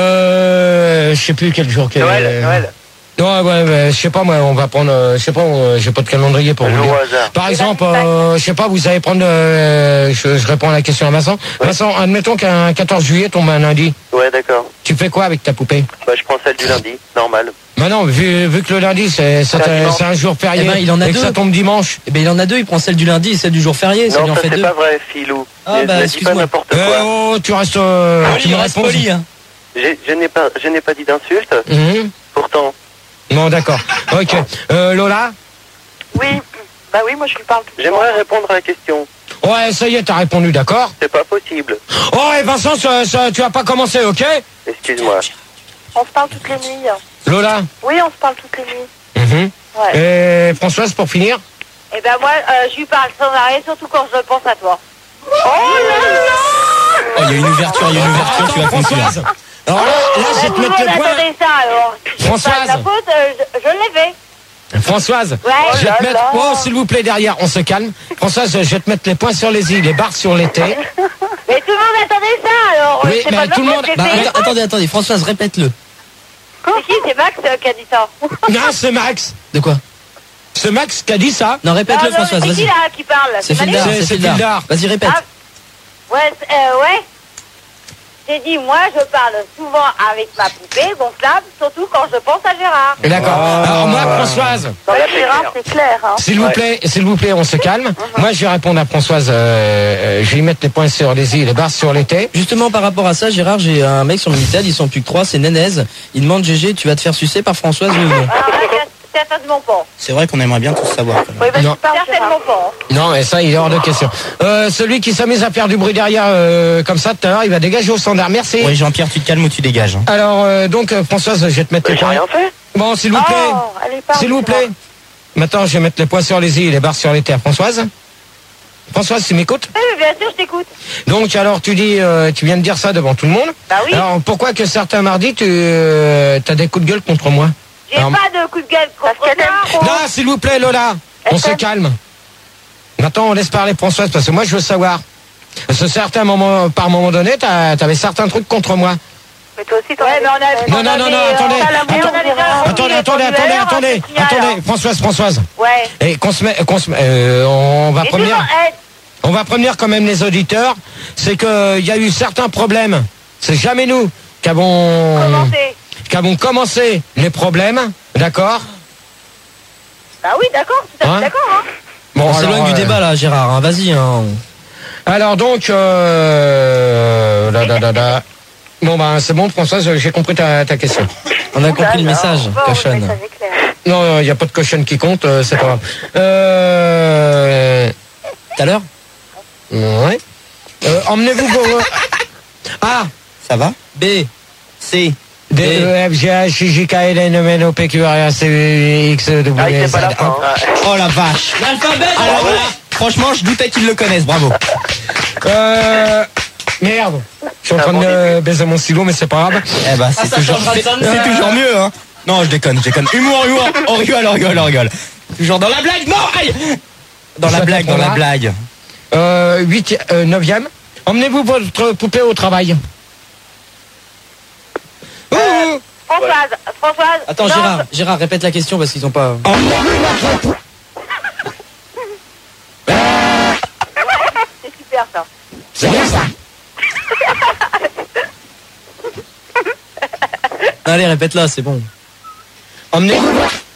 [SPEAKER 1] Euh, je sais plus quel jour qu'est.
[SPEAKER 3] Noël, Noël.
[SPEAKER 1] Ouais, ouais, ouais, je sais pas moi, on va prendre, euh, je sais pas, euh, j'ai pas de calendrier pour
[SPEAKER 3] Un
[SPEAKER 1] vous
[SPEAKER 3] jour
[SPEAKER 1] dire.
[SPEAKER 3] au hasard.
[SPEAKER 1] Par exemple, euh, je sais pas, vous allez prendre, euh, je, je réponds à la question à Vincent. Vincent, admettons qu'un quatorze juillet tombe un lundi.
[SPEAKER 3] Ouais, d'accord.
[SPEAKER 1] Tu fais quoi avec ta poupée?
[SPEAKER 3] Bah, je prends celle du lundi, normal.
[SPEAKER 1] Maintenant, vu, vu que le lundi c'est c'est
[SPEAKER 3] C'est un
[SPEAKER 1] un,
[SPEAKER 3] dimanche.
[SPEAKER 1] c'est un jour férié
[SPEAKER 5] Eh ben, il en a
[SPEAKER 1] et que
[SPEAKER 5] deux.
[SPEAKER 1] ça tombe dimanche.
[SPEAKER 5] Eh ben il en a deux, il prend celle du lundi et celle du jour férié, ça lui
[SPEAKER 3] Non,
[SPEAKER 5] en
[SPEAKER 3] ça
[SPEAKER 5] fait
[SPEAKER 3] c'est
[SPEAKER 5] deux.
[SPEAKER 3] pas vrai, Filou.
[SPEAKER 5] Ah,
[SPEAKER 3] Ne-
[SPEAKER 5] bah,
[SPEAKER 3] ne dis pas
[SPEAKER 5] excuse-moi.
[SPEAKER 3] n'importe
[SPEAKER 1] Eh
[SPEAKER 3] quoi.
[SPEAKER 1] oh, tu restes, euh, tu
[SPEAKER 5] Poli,
[SPEAKER 1] me
[SPEAKER 5] reste
[SPEAKER 1] réponds.
[SPEAKER 5] poli, hein.
[SPEAKER 3] J'ai- Je n'ai pas, je n'ai pas dit d'insulte.
[SPEAKER 1] Mhm.
[SPEAKER 3] Pourtant,
[SPEAKER 1] Bon, d'accord. Ok. Euh, Lola?
[SPEAKER 2] Oui, bah oui, moi je lui parle tout le temps.
[SPEAKER 3] j'aimerais répondre à la question.
[SPEAKER 1] Ouais, ça y est, t'as répondu, d'accord?
[SPEAKER 3] C'est pas possible.
[SPEAKER 1] Oh, et Vincent, ça, ça, tu as pas commencé, ok?
[SPEAKER 3] Excuse-moi.
[SPEAKER 2] On se parle toutes les nuits. hein.
[SPEAKER 1] Lola?
[SPEAKER 2] Oui, on se parle toutes les nuits.
[SPEAKER 1] Mhm.
[SPEAKER 2] Ouais.
[SPEAKER 1] Et Françoise, pour finir?
[SPEAKER 2] Et ben moi, euh, je lui parle sans arrêt, surtout quand je pense à toi. Oh là là.
[SPEAKER 4] Oh, il y a une ouverture, il y a une ouverture, tu vas conclure.
[SPEAKER 1] Françoise. Alors là, là, je vais te
[SPEAKER 2] Tout le
[SPEAKER 1] mettre
[SPEAKER 2] monde
[SPEAKER 1] les points.
[SPEAKER 2] attendait ça alors.
[SPEAKER 1] Françoise.
[SPEAKER 2] Pas de la faute, euh, je, je l'ai fait.
[SPEAKER 1] Françoise,
[SPEAKER 2] Ouais.
[SPEAKER 1] je vais
[SPEAKER 2] Oh
[SPEAKER 1] te
[SPEAKER 2] là
[SPEAKER 1] mettre.
[SPEAKER 2] là.
[SPEAKER 1] Oh, s'il vous plaît, derrière, on se calme. Françoise, je vais te mettre les points sur les i, les barres sur les t.
[SPEAKER 2] Mais tout le monde attendait ça alors.
[SPEAKER 1] Oui,
[SPEAKER 2] c'est
[SPEAKER 1] mais
[SPEAKER 2] pas de
[SPEAKER 1] tout
[SPEAKER 2] ma
[SPEAKER 1] le
[SPEAKER 2] faute,
[SPEAKER 1] monde-
[SPEAKER 2] j'ai
[SPEAKER 5] Bah,
[SPEAKER 2] fait.
[SPEAKER 5] att- attendez, attendez, Françoise, répète-le.
[SPEAKER 2] C'est qui? C'est Max euh, qui a dit ça.
[SPEAKER 1] Non, c'est Max.
[SPEAKER 5] De quoi?
[SPEAKER 1] C'est Max qui a dit ça.
[SPEAKER 5] Non, répète-le,
[SPEAKER 2] Ah, non,
[SPEAKER 5] Françoise,
[SPEAKER 2] c'est qui
[SPEAKER 5] vas-y.
[SPEAKER 2] là qui parle?
[SPEAKER 5] C'est
[SPEAKER 2] Manu
[SPEAKER 5] Fildar,
[SPEAKER 1] C'est-
[SPEAKER 5] c'est
[SPEAKER 1] c'est
[SPEAKER 5] Fildar.
[SPEAKER 1] Fildar.
[SPEAKER 5] Vas-y, répète.
[SPEAKER 2] Ah, ouais, c'est- euh, ouais. J'ai dit, moi, je parle souvent avec ma poupée gonflable, surtout quand je pense à Gérard.
[SPEAKER 1] D'accord.
[SPEAKER 3] Ah.
[SPEAKER 1] Alors moi, Françoise,
[SPEAKER 2] Bah,
[SPEAKER 3] Là, c'est
[SPEAKER 2] Gérard,
[SPEAKER 3] clair.
[SPEAKER 2] c'est clair. Hein.
[SPEAKER 1] s'il vous
[SPEAKER 3] Ouais.
[SPEAKER 1] plaît, s'il vous plaît, on se calme. Moi, je vais répondre à Françoise. euh, euh, je vais lui mettre les points sur les i, les barres sur les t.
[SPEAKER 5] Justement, par rapport à ça, Gérard, j'ai un mec sur le Minitel, ils sont plus que trois, c'est Nénèse. Il demande G G, tu vas te faire sucer par Françoise ou non?
[SPEAKER 2] Alors là, certainement pas.
[SPEAKER 4] C'est vrai qu'on aimerait bien tous savoir. quand même.
[SPEAKER 2] Oui, bah,
[SPEAKER 1] Non.
[SPEAKER 2] tu parles, certainement pas.
[SPEAKER 1] Non, et ça, il est hors de question. Euh, celui qui s'amuse à faire du bruit derrière, euh, comme ça, tout à l'heure, il va dégager au standard. Merci.
[SPEAKER 4] Oui, Jean-Pierre, tu te calmes ou tu dégages, hein.
[SPEAKER 1] Alors, euh, donc, euh, Françoise, je vais te mettre
[SPEAKER 3] Mais
[SPEAKER 1] les
[SPEAKER 3] j'ai
[SPEAKER 1] points.
[SPEAKER 3] rien fait.
[SPEAKER 1] Bon, s'il vous plaît.
[SPEAKER 2] Oh, allez, parle,
[SPEAKER 1] S'il vous
[SPEAKER 2] Gérard.
[SPEAKER 1] plaît. Maintenant, je vais mettre les points sur les i et les barres sur les t à Françoise. Françoise, tu m'écoutes?
[SPEAKER 2] Oui, oui, bien sûr, je t'écoute.
[SPEAKER 1] Donc, alors, tu dis, euh, tu viens de dire ça devant tout le monde.
[SPEAKER 2] Bah oui.
[SPEAKER 1] Alors, pourquoi que certains mardis, tu as des coups de gueule contre moi?
[SPEAKER 2] J'ai
[SPEAKER 1] alors-
[SPEAKER 2] pas de coup de gueule contre
[SPEAKER 6] Parce qu'elle
[SPEAKER 2] toi.
[SPEAKER 6] aime
[SPEAKER 1] Non, s'il vous plaît, Lola. On se calme. Maintenant, on laisse parler Françoise, parce que moi, je veux savoir. Parce que certains moments, par moment donné, t'as- t'avais certains trucs contre moi.
[SPEAKER 6] Mais toi aussi, t'en
[SPEAKER 2] Ouais,
[SPEAKER 6] as
[SPEAKER 2] mais on a...
[SPEAKER 1] Non,
[SPEAKER 2] on
[SPEAKER 1] non,
[SPEAKER 2] a
[SPEAKER 1] non,
[SPEAKER 2] des,
[SPEAKER 1] non,
[SPEAKER 2] euh,
[SPEAKER 1] attendez.
[SPEAKER 2] on a la-
[SPEAKER 1] Attends-
[SPEAKER 2] on a déjà remis
[SPEAKER 1] Attendez,
[SPEAKER 2] les
[SPEAKER 1] attendez, attendez,
[SPEAKER 2] formulaires,
[SPEAKER 1] attendez,
[SPEAKER 2] c'est final,
[SPEAKER 1] attendez, Françoise, Françoise.
[SPEAKER 2] Ouais.
[SPEAKER 1] Et qu'on se met, qu'on se met, euh, on va
[SPEAKER 2] Et
[SPEAKER 1] prévenir,
[SPEAKER 2] toujours, eh,
[SPEAKER 1] on va prévenir quand même les auditeurs, c'est que il y a eu certains problèmes. C'est jamais nous qui avons,
[SPEAKER 2] commencez.
[SPEAKER 1] qui avons commencé les problèmes, d'accord?
[SPEAKER 2] Bah oui, d'accord, tout à fait
[SPEAKER 1] Hein
[SPEAKER 2] d'accord. Hein.
[SPEAKER 1] Bon,
[SPEAKER 5] On s'éloigne
[SPEAKER 1] alors,
[SPEAKER 5] du
[SPEAKER 1] euh,
[SPEAKER 5] débat là, Gérard, hein, vas-y. Hein.
[SPEAKER 1] Alors donc, euh, là, là, là, là. Bon ben c'est bon, Françoise, j'ai compris ta, ta question.
[SPEAKER 5] On a compris le message,
[SPEAKER 2] Bon, le
[SPEAKER 5] cochonne.
[SPEAKER 2] message est clair.
[SPEAKER 1] Non, il n'y a pas de cochonne qui compte, euh, c'est pas grave. Euh,
[SPEAKER 5] Tout à l'heure
[SPEAKER 1] ouais. Euh, emmenez-vous vos... Ah,
[SPEAKER 4] Ça va?
[SPEAKER 5] B.
[SPEAKER 4] C.
[SPEAKER 1] D, E, F, G, H, I, J, K, L, N, M, N, O, P, Q, R, S, T, U, X, W,
[SPEAKER 3] Ah, il
[SPEAKER 1] Z.
[SPEAKER 3] fait pas la fin. hein.
[SPEAKER 4] Oh la vache.
[SPEAKER 5] L'alphabet
[SPEAKER 4] Alors là, franchement, je doutais qu'ils le connaissent, bravo.
[SPEAKER 1] Euh, merde. Je suis en
[SPEAKER 3] C'est
[SPEAKER 1] train
[SPEAKER 3] un bon
[SPEAKER 1] de baiser mon stylo, mais c'est pas grave.
[SPEAKER 4] Eh ben, c'est
[SPEAKER 5] ça
[SPEAKER 4] toujours,
[SPEAKER 5] changera de
[SPEAKER 4] c'est,
[SPEAKER 5] sonnerie.
[SPEAKER 4] c'est toujours mieux, hein. Non, je déconne, je déconne. Humour, humour, on rigole, on rigole, on rigole. Toujours dans la blague, non, aïe. Dans la
[SPEAKER 1] Ça
[SPEAKER 4] blague, dans la
[SPEAKER 1] t'apprendra.
[SPEAKER 4] blague.
[SPEAKER 1] Euh, huit, euh, neuvième. Emmenez-vous votre poupée au travail. Ouh, ouh.
[SPEAKER 2] Françoise, Françoise.
[SPEAKER 5] Attends,
[SPEAKER 2] non,
[SPEAKER 5] Gérard, Gérard, répète la question parce qu'ils ont pas.
[SPEAKER 2] C'est super ça.
[SPEAKER 1] C'est bien ça.
[SPEAKER 5] Allez, répète-la, c'est bon.
[SPEAKER 1] Emmenez-vous.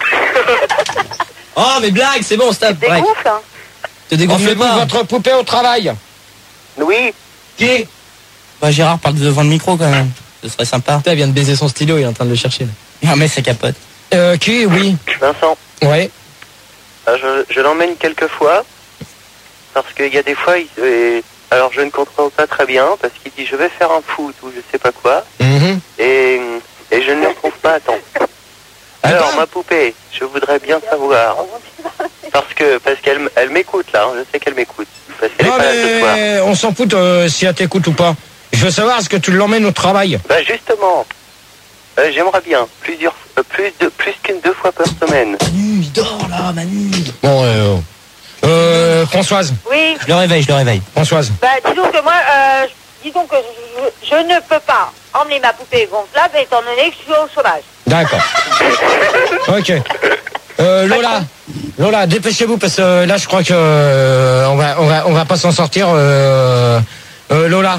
[SPEAKER 5] Oh, mais blague, c'est bon, stop.
[SPEAKER 2] Des
[SPEAKER 5] Break.
[SPEAKER 2] gonfles, hein.
[SPEAKER 5] Te dégonfle
[SPEAKER 1] Emmenez-vous
[SPEAKER 5] pas.
[SPEAKER 1] votre poupée au travail.
[SPEAKER 3] Oui.
[SPEAKER 1] Qui?
[SPEAKER 4] Bah, Gérard parle devant le micro quand même. Ce serait sympa.
[SPEAKER 5] Putain, il vient de baiser son stylo, il est en train de le chercher. Là.
[SPEAKER 4] Non, mais c'est capote.
[SPEAKER 1] Euh, qui? Oui.
[SPEAKER 3] Vincent,
[SPEAKER 1] Ouais.
[SPEAKER 3] euh, je, je l'emmène quelques fois parce qu'il y a des fois, il, euh, alors je ne comprends pas très bien parce qu'il dit je vais faire un foot ou je sais pas quoi
[SPEAKER 1] Mhm.
[SPEAKER 3] et, et je ne le retrouve pas à temps. Alors
[SPEAKER 1] D'accord.
[SPEAKER 3] ma poupée, je voudrais bien savoir parce que parce qu'elle elle m'écoute là, hein, je sais qu'elle m'écoute parce qu'elle est
[SPEAKER 1] Non
[SPEAKER 3] pas là ce soir.
[SPEAKER 1] mais on s'en fout euh, si elle t'écoute ou pas. Je veux savoir, est-ce que tu l'emmènes au travail?
[SPEAKER 3] Bah justement, euh, j'aimerais bien plusieurs euh, plus de plus qu'une deux fois par semaine.
[SPEAKER 5] Manu, il dort là, Manu.
[SPEAKER 1] Bon, euh, euh, Françoise,
[SPEAKER 2] Oui,
[SPEAKER 4] Je le réveille, je le réveille.
[SPEAKER 1] Françoise.
[SPEAKER 2] bah disons que moi, euh, disons que je, je ne peux pas emmener ma poupée gonflable étant donné que je suis au chômage.
[SPEAKER 1] D'accord. Ok. Euh, Lola, Lola, dépêchez-vous parce que là, je crois que euh, on va, on va, on va pas s'en sortir. Euh, euh, Lola.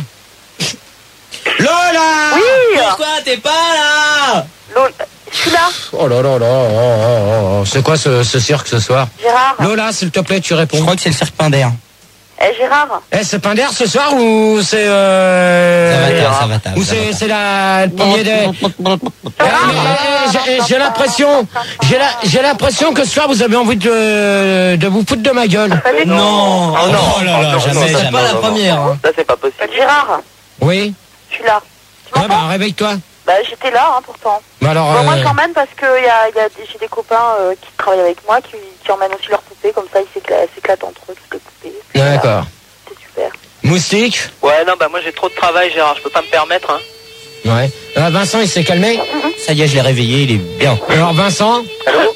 [SPEAKER 1] Lola.
[SPEAKER 2] Oui,
[SPEAKER 5] Pourquoi t'es pas là?
[SPEAKER 2] Lol, je suis là,
[SPEAKER 1] Oh là là là. Oh, oh, oh. C'est quoi ce, ce cirque ce soir?
[SPEAKER 2] Gérard.
[SPEAKER 1] Lola, s'il te plaît, tu
[SPEAKER 4] Je
[SPEAKER 1] réponds.
[SPEAKER 4] crois que c'est le cirque Pinder.
[SPEAKER 2] Eh, Gérard.
[SPEAKER 1] Eh, c'est Pinder ce soir ou c'est euh...
[SPEAKER 4] Ça va, ta, ça va, ta,
[SPEAKER 1] ou
[SPEAKER 4] ça va,
[SPEAKER 1] c'est
[SPEAKER 4] ta.
[SPEAKER 1] c'est la le premier des. Eh, mais, j'ai- J'ai l'impression, j'ai la- j'ai l'impression que ce soir vous avez envie de de vous foutre de ma gueule.
[SPEAKER 2] Pas du tout.
[SPEAKER 5] Non.
[SPEAKER 3] Oh non,
[SPEAKER 4] Oh là là,
[SPEAKER 3] non,
[SPEAKER 4] jamais,
[SPEAKER 3] non,
[SPEAKER 5] C'est
[SPEAKER 3] non,
[SPEAKER 4] jamais.
[SPEAKER 5] pas la
[SPEAKER 3] non,
[SPEAKER 5] première. Hein.
[SPEAKER 3] Ça c'est pas possible.
[SPEAKER 2] Bah, Gérard,
[SPEAKER 1] Oui.
[SPEAKER 2] je suis là. Tu
[SPEAKER 1] Ouais,
[SPEAKER 2] m'entends?
[SPEAKER 1] bah réveille-toi.
[SPEAKER 2] Bah j'étais là, hein, pourtant.
[SPEAKER 1] Bah alors.
[SPEAKER 2] Bon, moi
[SPEAKER 1] euh,
[SPEAKER 2] je l'emmène parce que y a, y a des- j'ai des copains euh, qui travaillent avec moi qui, qui emmènent aussi leurs poupées, comme ça ils s'éclatent, s'éclatent entre eux, toutes les poupées. Puis, voilà,
[SPEAKER 1] D'accord.
[SPEAKER 2] c'est super.
[SPEAKER 1] Moustique.
[SPEAKER 3] Ouais, non, bah moi j'ai trop de travail, Gérard, je peux pas me permettre. Hein.
[SPEAKER 1] Ouais. Euh, Vincent, il s'est calmé.
[SPEAKER 4] Ça y est, je l'ai réveillé, il est bien.
[SPEAKER 1] Alors Vincent.
[SPEAKER 3] Allô?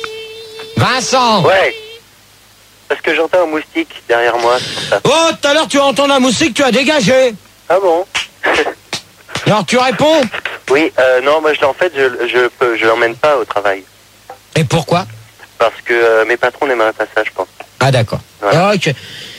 [SPEAKER 1] Vincent.
[SPEAKER 3] Ouais. Parce que j'entends un moustique derrière moi, c'est pour ça.
[SPEAKER 1] Oh, tout à l'heure tu as entendu la moustique, tu as dégagé.
[SPEAKER 3] Ah bon?
[SPEAKER 1] Alors tu réponds.
[SPEAKER 3] Oui, euh, non, moi je l'en fait, je je peux, je l'emmène pas au travail
[SPEAKER 1] Et pourquoi?
[SPEAKER 3] parce que euh, mes patrons n'aimeraient pas ça, je pense.
[SPEAKER 1] Ah d'accord.
[SPEAKER 3] Voilà.
[SPEAKER 1] Ok.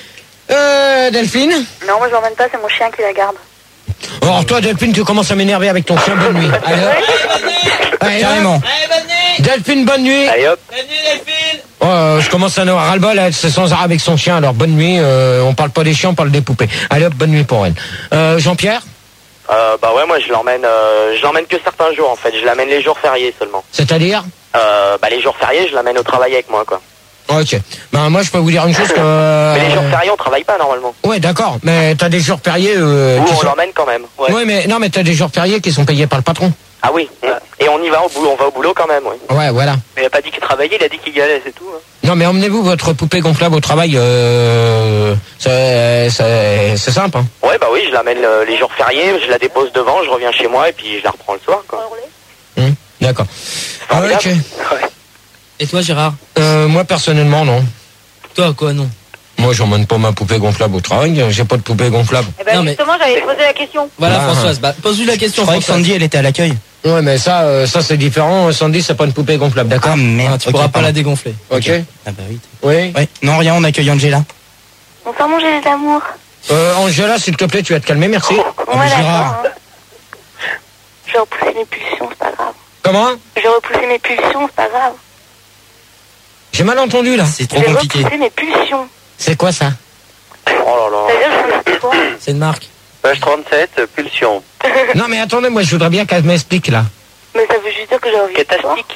[SPEAKER 1] Euh, Delphine.
[SPEAKER 2] Non, moi je l'emmène pas, c'est mon chien qui la garde.
[SPEAKER 1] Alors toi Delphine, tu commences à m'énerver avec ton chien. Bonne nuit. Allez, hop. Allez, hop.
[SPEAKER 4] Carrément.
[SPEAKER 1] Delphine, bonne nuit.
[SPEAKER 3] Allez hop.
[SPEAKER 1] Oh, euh, je commence à en avoir ras-le-bol, elle, c'est sans arrêt avec son chien. Alors bonne nuit. Euh, on parle pas des chiens, on parle des poupées. Allez hop, bonne nuit pour elle. Euh, Jean-Pierre.
[SPEAKER 6] Euh, bah ouais, moi je l'emmène, euh, je l'emmène que certains jours en fait. Je l'amène les jours fériés seulement.
[SPEAKER 1] C'est-à-dire?
[SPEAKER 6] Euh, bah les jours fériés, je l'amène au travail avec moi quoi.
[SPEAKER 1] Ok. Ben moi je peux vous dire une chose que. euh,
[SPEAKER 6] Mais les jours fériés, on travaille pas normalement.
[SPEAKER 1] Ouais, d'accord. Mais t'as des jours fériés. Euh,
[SPEAKER 6] Ou
[SPEAKER 1] qui
[SPEAKER 6] on
[SPEAKER 1] sont-
[SPEAKER 6] l'emmène quand même. Ouais.
[SPEAKER 1] Ouais, mais non, mais t'as des jours fériés qui sont payés par le patron.
[SPEAKER 6] Ah oui. Et on y va au boulot, on va au boulot quand même, oui.
[SPEAKER 1] Ouais, voilà.
[SPEAKER 6] Mais il a pas dit qu'il travaillait, il a dit qu'il y allait, c'est tout. Hein.
[SPEAKER 1] Non, mais emmenez-vous votre poupée gonflable au travail. Euh, c'est c'est- c'est simple. Hein.
[SPEAKER 6] Ouais, bah oui, je l'amène euh, les jours fériés, je la dépose devant, je reviens chez moi et puis je la reprends le soir quoi.
[SPEAKER 1] Hum, d'accord. Ah,
[SPEAKER 6] Formidable.
[SPEAKER 1] ok.
[SPEAKER 6] Ouais.
[SPEAKER 5] Et toi, Gérard?
[SPEAKER 1] Euh, moi personnellement, non.
[SPEAKER 5] Toi, quoi, non?
[SPEAKER 1] Moi, j'emmène pas ma poupée gonflable au travail. J'ai pas de poupée gonflable.
[SPEAKER 2] Eh ben
[SPEAKER 5] Non, mais-
[SPEAKER 2] justement, j'avais posé la question.
[SPEAKER 5] Voilà,
[SPEAKER 1] Ah.
[SPEAKER 5] Françoise. Bah, pose-lui la
[SPEAKER 4] Je
[SPEAKER 5] question,
[SPEAKER 4] croyais que
[SPEAKER 5] Françoise.
[SPEAKER 4] Sandy, elle était à l'accueil.
[SPEAKER 1] Ouais, mais ça, euh, ça c'est différent. Sandy, c'est pas une poupée gonflable, d'accord?
[SPEAKER 4] Ah merde,
[SPEAKER 5] Ah, tu
[SPEAKER 4] ok,
[SPEAKER 5] pourras pas
[SPEAKER 4] pardon.
[SPEAKER 5] la dégonfler.
[SPEAKER 1] Ok.
[SPEAKER 4] Ah bah oui.
[SPEAKER 1] Oui.
[SPEAKER 4] Ouais, non, rien, on accueille Angela.
[SPEAKER 2] Bonsoir, mon génie d'amour.
[SPEAKER 1] Euh, Angela, s'il te plaît, tu vas te calmer, merci.
[SPEAKER 2] Ouais,
[SPEAKER 4] mais
[SPEAKER 2] d'accord.
[SPEAKER 4] Gérard.
[SPEAKER 2] hein. J'ai repoussé mes pulsions, c'est pas grave.
[SPEAKER 1] Comment?
[SPEAKER 2] J'ai repoussé mes pulsions, c'est pas grave.
[SPEAKER 1] J'ai mal entendu là.
[SPEAKER 4] C'est trop
[SPEAKER 2] J'ai
[SPEAKER 4] compliqué.
[SPEAKER 2] repoussé mes pulsions.
[SPEAKER 1] C'est quoi ça?
[SPEAKER 6] Oh là là.
[SPEAKER 2] C'est-à-dire, je me dis quoi?
[SPEAKER 5] C'est une marque.
[SPEAKER 3] Page trente-sept, euh, pulsion.
[SPEAKER 1] Non, mais attendez, moi, je voudrais bien qu'elle m'explique là.
[SPEAKER 2] Mais ça veut juste dire que j'ai envie de toi.
[SPEAKER 6] Catastique.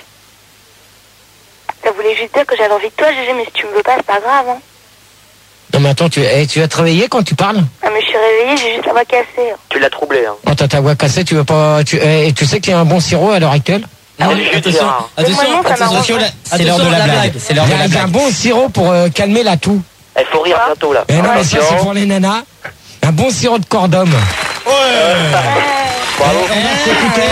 [SPEAKER 2] Ça voulait juste dire que j'avais envie de toi, Gégé, mais si tu me veux pas, c'est pas grave. Hein.
[SPEAKER 1] Non, mais attends, tu, eh, tu vas te réveiller quand tu parles?
[SPEAKER 2] Ah, mais je suis réveillée, j'ai juste la voix cassée. hein.
[SPEAKER 6] Tu l'as troublé hein.
[SPEAKER 1] Quand t'as ta voix cassée, tu veux pas. Tu, eh, tu sais qu'il y a un bon sirop à l'heure actuelle?
[SPEAKER 5] Non,
[SPEAKER 6] oui,
[SPEAKER 5] attention,
[SPEAKER 6] Gérard.
[SPEAKER 5] attention,
[SPEAKER 2] Mais moi, non, ça
[SPEAKER 5] attention,
[SPEAKER 2] m'arrange.
[SPEAKER 5] la-
[SPEAKER 4] C'est l'heure de
[SPEAKER 5] attention,
[SPEAKER 4] la blague. C'est l'heure
[SPEAKER 1] Il
[SPEAKER 4] de
[SPEAKER 1] y a,
[SPEAKER 4] la
[SPEAKER 1] il y a un
[SPEAKER 4] blague.
[SPEAKER 1] bon sirop pour euh, calmer la toux.
[SPEAKER 6] Il faut rire bientôt là.
[SPEAKER 1] Eh non, mais ça,
[SPEAKER 3] Attention.
[SPEAKER 1] c'est pour les nanas. Un bon sirop de corps d'homme.
[SPEAKER 6] Bravo.
[SPEAKER 1] On va s'écouter.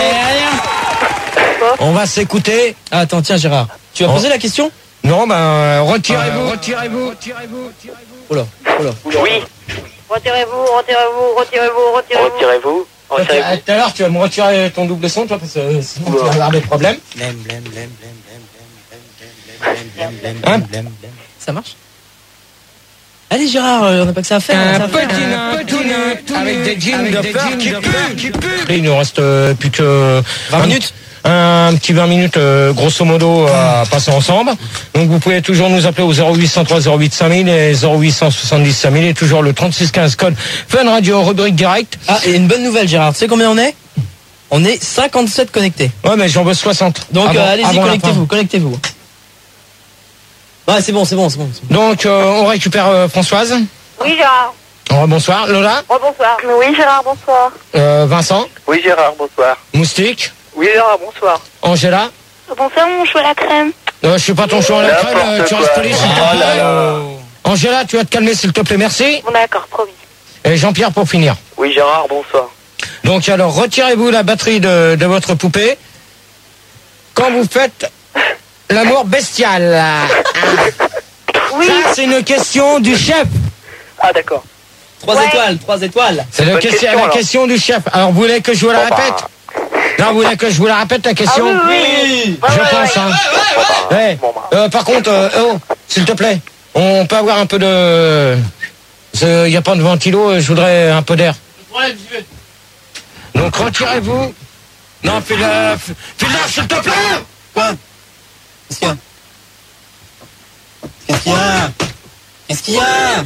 [SPEAKER 1] On va s'écouter.
[SPEAKER 5] Ah, attends, tiens, Gérard. Tu vas
[SPEAKER 1] Oh.
[SPEAKER 5] poser la question?
[SPEAKER 1] Non, ben, euh, retirez-vous. Retirez-vous. Retirez-vous.
[SPEAKER 5] Oh là, oh là.
[SPEAKER 6] Oui.
[SPEAKER 2] Retirez-vous, retirez-vous, retirez-vous, retirez-vous.
[SPEAKER 6] Retirez-vous. Oh,
[SPEAKER 1] Tout
[SPEAKER 6] ça-
[SPEAKER 1] à l'heure, tu vas me retirer ton double son, toi, parce que sinon tu vas avoir des problèmes.
[SPEAKER 4] Blem, blem, blem, blem, blem, blem, blem, blem,
[SPEAKER 1] Hein
[SPEAKER 4] blem, blem, blem.
[SPEAKER 5] Ça marche? Allez Gérard, euh, on n'a pas que ça à faire. on a
[SPEAKER 1] Un
[SPEAKER 5] ça à faire.
[SPEAKER 1] petit nœud, tout nu, avec des jeans de peur qui puent, qui puent. Il nous reste euh, plus que
[SPEAKER 4] vingt minutes.
[SPEAKER 1] Un petit vingt minutes, euh, grosso modo, à passer ensemble. Donc vous pouvez toujours nous appeler au zéro huit cent trois zéro huit cinq mille et zéro huit cent soixante-dix cinq mille et toujours le trente-six quinze code Fun Radio, rubrique direct.
[SPEAKER 5] Ah, et une bonne nouvelle Gérard, tu sais combien on est? On est cinquante-sept connectés.
[SPEAKER 1] Ouais, mais j'en veux soixante.
[SPEAKER 5] Donc
[SPEAKER 1] Avant-
[SPEAKER 5] euh, allez-y,
[SPEAKER 1] avant la
[SPEAKER 5] connectez-vous,
[SPEAKER 1] fin.
[SPEAKER 5] connectez-vous. Ouais, c'est bon, c'est bon, c'est bon. c'est bon.
[SPEAKER 1] Donc euh, on récupère euh, Françoise.
[SPEAKER 2] Oui, Gérard.
[SPEAKER 1] Oh, bonsoir. Lola.
[SPEAKER 2] Oh, bonsoir. Oui, Gérard, bonsoir.
[SPEAKER 1] Euh, Vincent.
[SPEAKER 3] Oui, Gérard, bonsoir.
[SPEAKER 1] Moustique.
[SPEAKER 3] Oui, Gérard, bonsoir.
[SPEAKER 1] Angela.
[SPEAKER 2] Bonsoir, mon chou à la crème.
[SPEAKER 1] Euh, je suis pas ton chou à la crème, euh, tu restes poli, s'il te
[SPEAKER 3] Oh là
[SPEAKER 1] plaît.
[SPEAKER 3] là.
[SPEAKER 1] Angela, tu vas te calmer s'il te plaît, merci.
[SPEAKER 2] Bon, d'accord, promis.
[SPEAKER 1] Et Jean-Pierre pour finir.
[SPEAKER 6] Oui, Gérard, bonsoir.
[SPEAKER 1] Donc alors, retirez-vous la batterie de, de votre poupée quand vous faites l'amour bestial.
[SPEAKER 2] Oui.
[SPEAKER 1] Ça, c'est une question du chef.
[SPEAKER 6] Ah, d'accord.
[SPEAKER 5] Trois
[SPEAKER 2] Ouais.
[SPEAKER 5] étoiles, trois étoles.
[SPEAKER 1] C'est la,
[SPEAKER 6] bonne
[SPEAKER 1] question,
[SPEAKER 6] question,
[SPEAKER 1] la
[SPEAKER 6] alors.
[SPEAKER 1] question du chef. Alors, vous voulez que je vous la
[SPEAKER 6] Bon, bah.
[SPEAKER 1] répète? Non, vous voulez que je vous la répète, la question?
[SPEAKER 2] Ah oui, oui.
[SPEAKER 1] Je
[SPEAKER 2] Ouais, ouais,
[SPEAKER 1] pense,
[SPEAKER 2] ouais.
[SPEAKER 1] hein.
[SPEAKER 6] Bon, bah,
[SPEAKER 1] Ouais.
[SPEAKER 6] bon, bah.
[SPEAKER 1] Euh, par contre, euh, oh, s'il te plaît, on peut avoir un peu de... Il n'y a pas de ventilo, euh, je voudrais un peu d'air. Donc, retirez-vous. Non, fais la... Fais la, s'il te plaît.
[SPEAKER 4] Quoi? Qu'est-ce qu'il y a? Qu'est-ce qu'il y a? Qu'est-ce qu'il y a?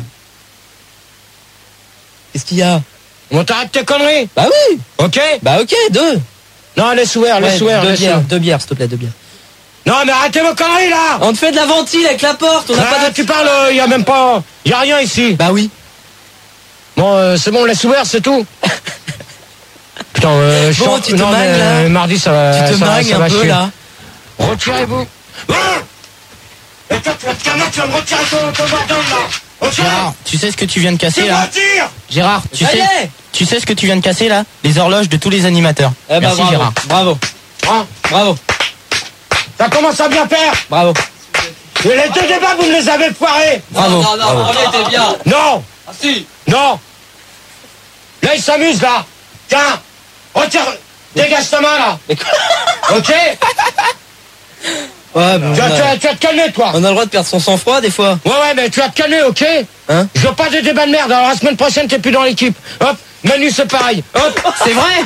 [SPEAKER 5] Qu'est-ce qu'il y a?
[SPEAKER 1] On t'arrête tes conneries.
[SPEAKER 5] Bah oui.
[SPEAKER 1] Ok?
[SPEAKER 5] Bah ok, deux.
[SPEAKER 1] Non, laisse ouvert,
[SPEAKER 5] Ouais,
[SPEAKER 1] laisse ouvert,
[SPEAKER 5] deux
[SPEAKER 1] laisse
[SPEAKER 5] bières,
[SPEAKER 1] ouvert.
[SPEAKER 5] deux bières, s'il te plaît, deux bières.
[SPEAKER 1] Non, mais arrêtez vos conneries, là.
[SPEAKER 5] On te fait de la ventile avec la porte, on n'a
[SPEAKER 1] Ah,
[SPEAKER 5] pas de...
[SPEAKER 1] tu parles, il y a même pas... Il y a rien ici.
[SPEAKER 5] Bah oui.
[SPEAKER 1] Bon, euh, c'est bon, laisse ouvert, c'est tout. Putain, euh, je
[SPEAKER 5] Bon,
[SPEAKER 1] suis-
[SPEAKER 5] tu te
[SPEAKER 1] non, mais,
[SPEAKER 5] magnes, là.
[SPEAKER 1] euh, mardi, ça va...
[SPEAKER 5] Tu te
[SPEAKER 1] ça va-
[SPEAKER 5] magnes
[SPEAKER 1] ça
[SPEAKER 5] un
[SPEAKER 1] va
[SPEAKER 5] peu
[SPEAKER 1] chier.
[SPEAKER 5] là.
[SPEAKER 1] Retirez-vous. Ah et toi, tu vas te calmer, tu vas me retirer ton, ton bordel, là. Ok.
[SPEAKER 4] Gérard, tu sais ce que tu viens de
[SPEAKER 1] Tu
[SPEAKER 4] casser
[SPEAKER 1] me
[SPEAKER 4] là?
[SPEAKER 1] retires.
[SPEAKER 4] Gérard, tu
[SPEAKER 5] Ça y
[SPEAKER 4] sais,
[SPEAKER 5] est.
[SPEAKER 4] tu sais ce que tu viens de casser là? Les horloges de tous les animateurs.
[SPEAKER 5] Eh bah,
[SPEAKER 4] Merci
[SPEAKER 5] bravo.
[SPEAKER 4] Gérard.
[SPEAKER 5] Bravo,
[SPEAKER 1] Hein,
[SPEAKER 5] bravo,
[SPEAKER 1] ça commence à bien faire.
[SPEAKER 5] bravo.
[SPEAKER 1] Et les deux débats, vous me les avez foirés.
[SPEAKER 5] Bravo. Non, non, non, était bien.
[SPEAKER 1] Non.
[SPEAKER 5] Ah si.
[SPEAKER 1] Non. Là, il s'amuse, là. Tiens, retire... Dégage ta main, là. Ok.
[SPEAKER 5] Ouais, bon,
[SPEAKER 1] Tu
[SPEAKER 5] on,
[SPEAKER 1] vas, tu,
[SPEAKER 5] a,
[SPEAKER 1] vas, tu vas te calmer, toi.
[SPEAKER 5] on a le droit de perdre son sang-froid des fois.
[SPEAKER 1] Ouais, ouais, mais tu vas te calmer, ok?
[SPEAKER 5] Hein?
[SPEAKER 1] Je veux pas de débat de merde. Alors, la semaine prochaine, t'es plus dans l'équipe. Hop, Manu, c'est pareil. Hop.
[SPEAKER 5] C'est vrai.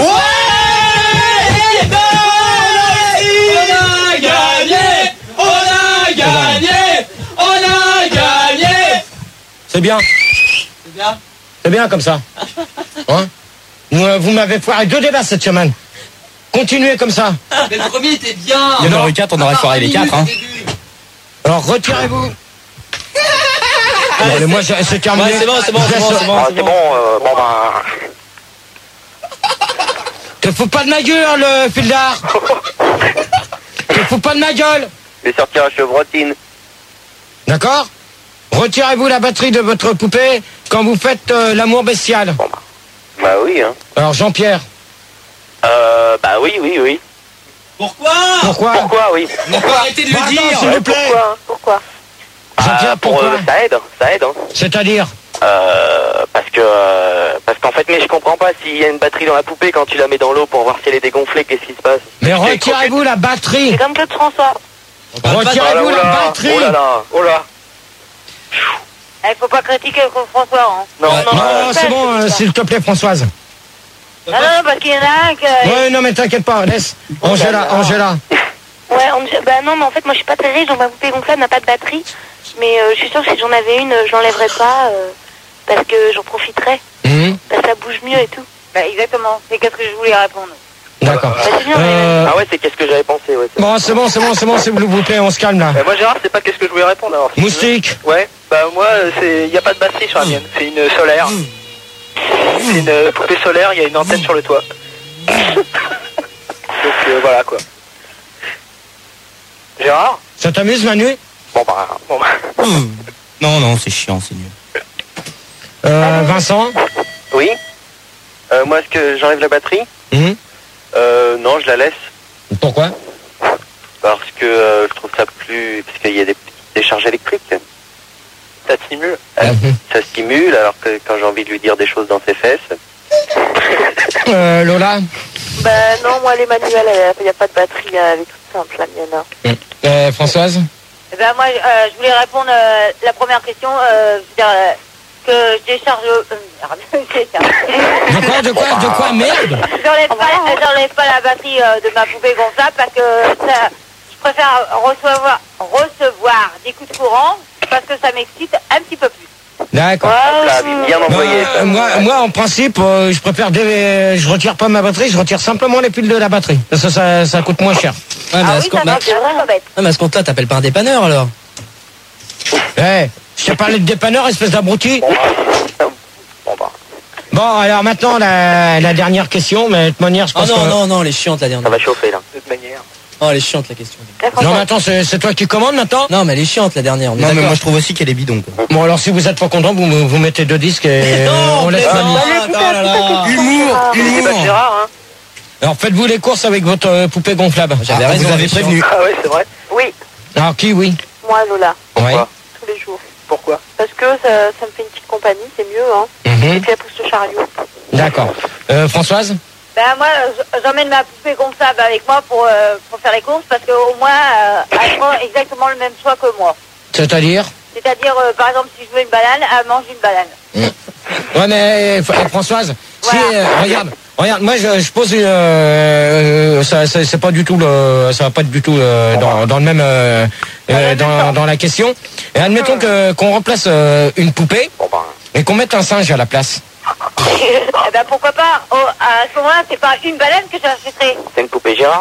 [SPEAKER 7] On a gagné! On a gagné! On a gagné!
[SPEAKER 1] C'est bien.
[SPEAKER 5] C'est bien.
[SPEAKER 1] C'est bien comme ça. Hein? Vous, euh, vous m'avez foiré deux débats cette semaine. Continuez comme ça.
[SPEAKER 7] Mais le premier était bien!
[SPEAKER 4] Il y en aurait eu quatre, on aurait foiré les quatre. Hein.
[SPEAKER 1] Alors, retirez-vous. Allez, moi, j'ai- c'est terminé.
[SPEAKER 5] Ouais, c'est bon, c'est bon,
[SPEAKER 1] Je
[SPEAKER 5] c'est bon,
[SPEAKER 1] laisse-
[SPEAKER 5] c'est bon.
[SPEAKER 6] Ah, c'est bon, euh, bon, bah.
[SPEAKER 1] Te fous pas de ma gueule, le fil d'art. Te fous pas de ma gueule.
[SPEAKER 3] Je vais sortir à chevrotine.
[SPEAKER 1] D'accord? Retirez-vous la batterie de votre poupée quand vous faites euh, l'amour bestial.
[SPEAKER 3] Bah oui, hein.
[SPEAKER 1] Alors, Jean-Pierre,
[SPEAKER 6] Euh, bah oui, oui, oui.
[SPEAKER 7] Pourquoi?
[SPEAKER 1] pourquoi?
[SPEAKER 6] Pourquoi, oui?
[SPEAKER 7] On peut arrêter de
[SPEAKER 1] Bah,
[SPEAKER 7] le
[SPEAKER 1] attends,
[SPEAKER 7] dire!
[SPEAKER 1] s'il vous plaît.
[SPEAKER 2] Pourquoi? Pourquoi?
[SPEAKER 1] Jean-Pierre,
[SPEAKER 6] Ah, pour,
[SPEAKER 1] pourquoi?
[SPEAKER 6] euh, ça aide, ça aide, hein.
[SPEAKER 1] C'est-à-dire?
[SPEAKER 6] Euh, parce que, euh, parce qu'en fait, mais je comprends pas s'il y a une batterie dans la poupée quand tu la mets dans l'eau pour voir si elle est dégonflée, qu'est-ce qui se passe?
[SPEAKER 1] Mais
[SPEAKER 6] Tu es
[SPEAKER 1] retirez-vous la batterie.
[SPEAKER 2] C'est comme Claude François.
[SPEAKER 1] Retirez-vous
[SPEAKER 6] Oh là,
[SPEAKER 1] la
[SPEAKER 6] oh là,
[SPEAKER 1] batterie.
[SPEAKER 6] oh là là, oh là.
[SPEAKER 2] Il faut pas critiquer Claude François, hein.
[SPEAKER 6] Non,
[SPEAKER 1] Non,
[SPEAKER 6] non, euh,
[SPEAKER 1] c'est bon, euh, s'il te plaît, Françoise.
[SPEAKER 2] Non, non, parce qu'il y en a un que...
[SPEAKER 1] Ouais, non, mais t'inquiète pas, laisse. Angela, Angela.
[SPEAKER 2] Ouais, on... bah non, mais en fait, moi, je suis pas très riche, donc ma poupée gonflable n'a pas de batterie. Mais euh, je suis sûre que si j'en avais une, je l'enlèverais pas, euh, parce que j'en profiterais.
[SPEAKER 1] Mhm.
[SPEAKER 2] Bah, ça bouge mieux et tout. Bah, exactement. C'est qu'est-ce que je voulais répondre.
[SPEAKER 1] D'accord.
[SPEAKER 2] Bah, c'est bien,
[SPEAKER 1] Euh,
[SPEAKER 6] Ah ouais, c'est qu'est-ce que j'avais pensé, ouais. c'est-
[SPEAKER 1] Bon, c'est bon, c'est bon, c'est bon, s'il vous plaît, on se calme là.
[SPEAKER 6] Euh, moi, Gérard, c'est pas qu'est-ce que je voulais répondre alors. si tu veux.
[SPEAKER 1] Moustique.
[SPEAKER 6] Ouais, bah moi, euh, c'est, y a pas de batterie sur la mienne. C'est une solaire. C'est une euh, poupée solaire, il y a une antenne sur le toit. Donc euh, voilà quoi. Gérard?
[SPEAKER 1] Ça t'amuse, Manu?
[SPEAKER 6] Bon bah, bon bah.
[SPEAKER 4] Mmh. Non, non, c'est chiant, c'est nul.
[SPEAKER 1] Euh, Vincent?
[SPEAKER 3] Oui. Euh, moi, est-ce que j'enlève la batterie?
[SPEAKER 1] Mhm.
[SPEAKER 3] Euh, non, je la laisse.
[SPEAKER 1] Pourquoi?
[SPEAKER 3] Parce que euh, je trouve ça plus... Parce qu'il y a des petites décharges électriques.
[SPEAKER 6] Ça stimule.
[SPEAKER 3] Euh,
[SPEAKER 1] Mhm.
[SPEAKER 3] Ça stimule, alors que quand j'ai envie de lui dire des choses dans ses fesses...
[SPEAKER 1] Euh, Lola.
[SPEAKER 2] Bah non, moi les manuels, il n'y a pas de batterie, elle est toute simple, la mienne.
[SPEAKER 1] Mm. Euh, Françoise.
[SPEAKER 8] Eh ben moi, euh, je voulais répondre euh, la première question, euh, je veux dire, euh, que je décharge... Euh, merde, je décharge.
[SPEAKER 1] De quoi, de quoi, de quoi, merde.
[SPEAKER 8] J'enlève pas, j'enlève pas la batterie euh, de ma poupée gonflable parce que ça, je préfère recevoir, recevoir des coups de courant parce que ça m'excite un petit peu plus.
[SPEAKER 1] D'accord.
[SPEAKER 3] Ça, bien envoyé.
[SPEAKER 1] Bah, moi, moi, en principe, euh, je préfère, dé- je retire pas ma batterie, je retire simplement les piles de la batterie. Parce que ça, ça coûte moins cher.
[SPEAKER 5] Ouais, mais
[SPEAKER 8] Ah
[SPEAKER 5] à
[SPEAKER 8] oui,
[SPEAKER 5] ce
[SPEAKER 8] ça
[SPEAKER 5] compte- bah-
[SPEAKER 8] c'est vraiment bête.
[SPEAKER 5] Ouais, mais à ce compte-là, t'appelles pas un dépanneur alors.
[SPEAKER 1] Eh, je t'ai parlé de dépanneur, espèce d'abruti.
[SPEAKER 3] Bon, bah,
[SPEAKER 1] Bon, alors maintenant, la, la dernière question, mais de toute manière, je
[SPEAKER 5] Oh
[SPEAKER 1] pense
[SPEAKER 5] non,
[SPEAKER 1] que...
[SPEAKER 5] non, non, elle est chiante la
[SPEAKER 3] ça
[SPEAKER 5] dernière.
[SPEAKER 3] va chauffer là.
[SPEAKER 6] De toute manière.
[SPEAKER 5] Oh, elle est chiante la question.
[SPEAKER 1] Non, mais attends, c'est c'est toi qui commandes maintenant?
[SPEAKER 5] Non, mais elle est chiante la dernière. On est
[SPEAKER 4] Non, mais
[SPEAKER 5] d'accord.
[SPEAKER 4] moi je trouve aussi qu'elle est bidon. Quoi.
[SPEAKER 1] Bon, alors si vous êtes pas content, vous, me- vous mettez deux disques et
[SPEAKER 5] Non,
[SPEAKER 1] on laisse
[SPEAKER 5] mais
[SPEAKER 1] la
[SPEAKER 5] non,
[SPEAKER 1] mise.
[SPEAKER 5] attends, là, là.
[SPEAKER 4] Humour,
[SPEAKER 6] C'est pas
[SPEAKER 4] humour.
[SPEAKER 6] Gérard, hein.
[SPEAKER 1] Alors faites-vous les courses avec votre euh, poupée gonflable.
[SPEAKER 5] J'avais
[SPEAKER 4] Ah,
[SPEAKER 5] raison.
[SPEAKER 4] vous
[SPEAKER 5] elle
[SPEAKER 4] avez
[SPEAKER 5] est chiante.
[SPEAKER 4] prévenu.
[SPEAKER 6] Ah ouais, c'est vrai.
[SPEAKER 2] Oui,
[SPEAKER 1] Alors qui, oui?
[SPEAKER 2] moi Lola,
[SPEAKER 1] Ouais.
[SPEAKER 2] tous les jours.
[SPEAKER 6] Pourquoi?
[SPEAKER 2] Parce que ça, ça me fait une petite compagnie, c'est mieux, hein.
[SPEAKER 1] Mhm.
[SPEAKER 2] Et puis elle pousse le chariot.
[SPEAKER 1] D'accord. Euh, Françoise?
[SPEAKER 8] Ben moi, je- j'emmène ma poupée gonflable avec moi pour, euh, pour faire les courses parce qu'au moins, euh, elle prend exactement le même choix que moi.
[SPEAKER 1] C'est-à-dire?
[SPEAKER 8] C'est-à-dire, euh, par exemple, si je veux une banane, elle mange une banane.
[SPEAKER 1] Ouais, mais euh, Françoise, si,
[SPEAKER 8] Voilà.
[SPEAKER 1] euh, regarde, regarde, moi je, je pose une, euh, ça, ça- c'est pas du tout le, ça va pas être du tout euh, dans, dans le même, euh, euh, dans, dans la question. Et admettons que qu'on remplace euh, une poupée
[SPEAKER 3] Bon, bah,
[SPEAKER 1] et qu'on mette un singe à la place.
[SPEAKER 8] Eh ben pourquoi pas. Oh, à ce moment-là, c'est pas une banane que j'achèterai.
[SPEAKER 3] c'est une poupée Gérard.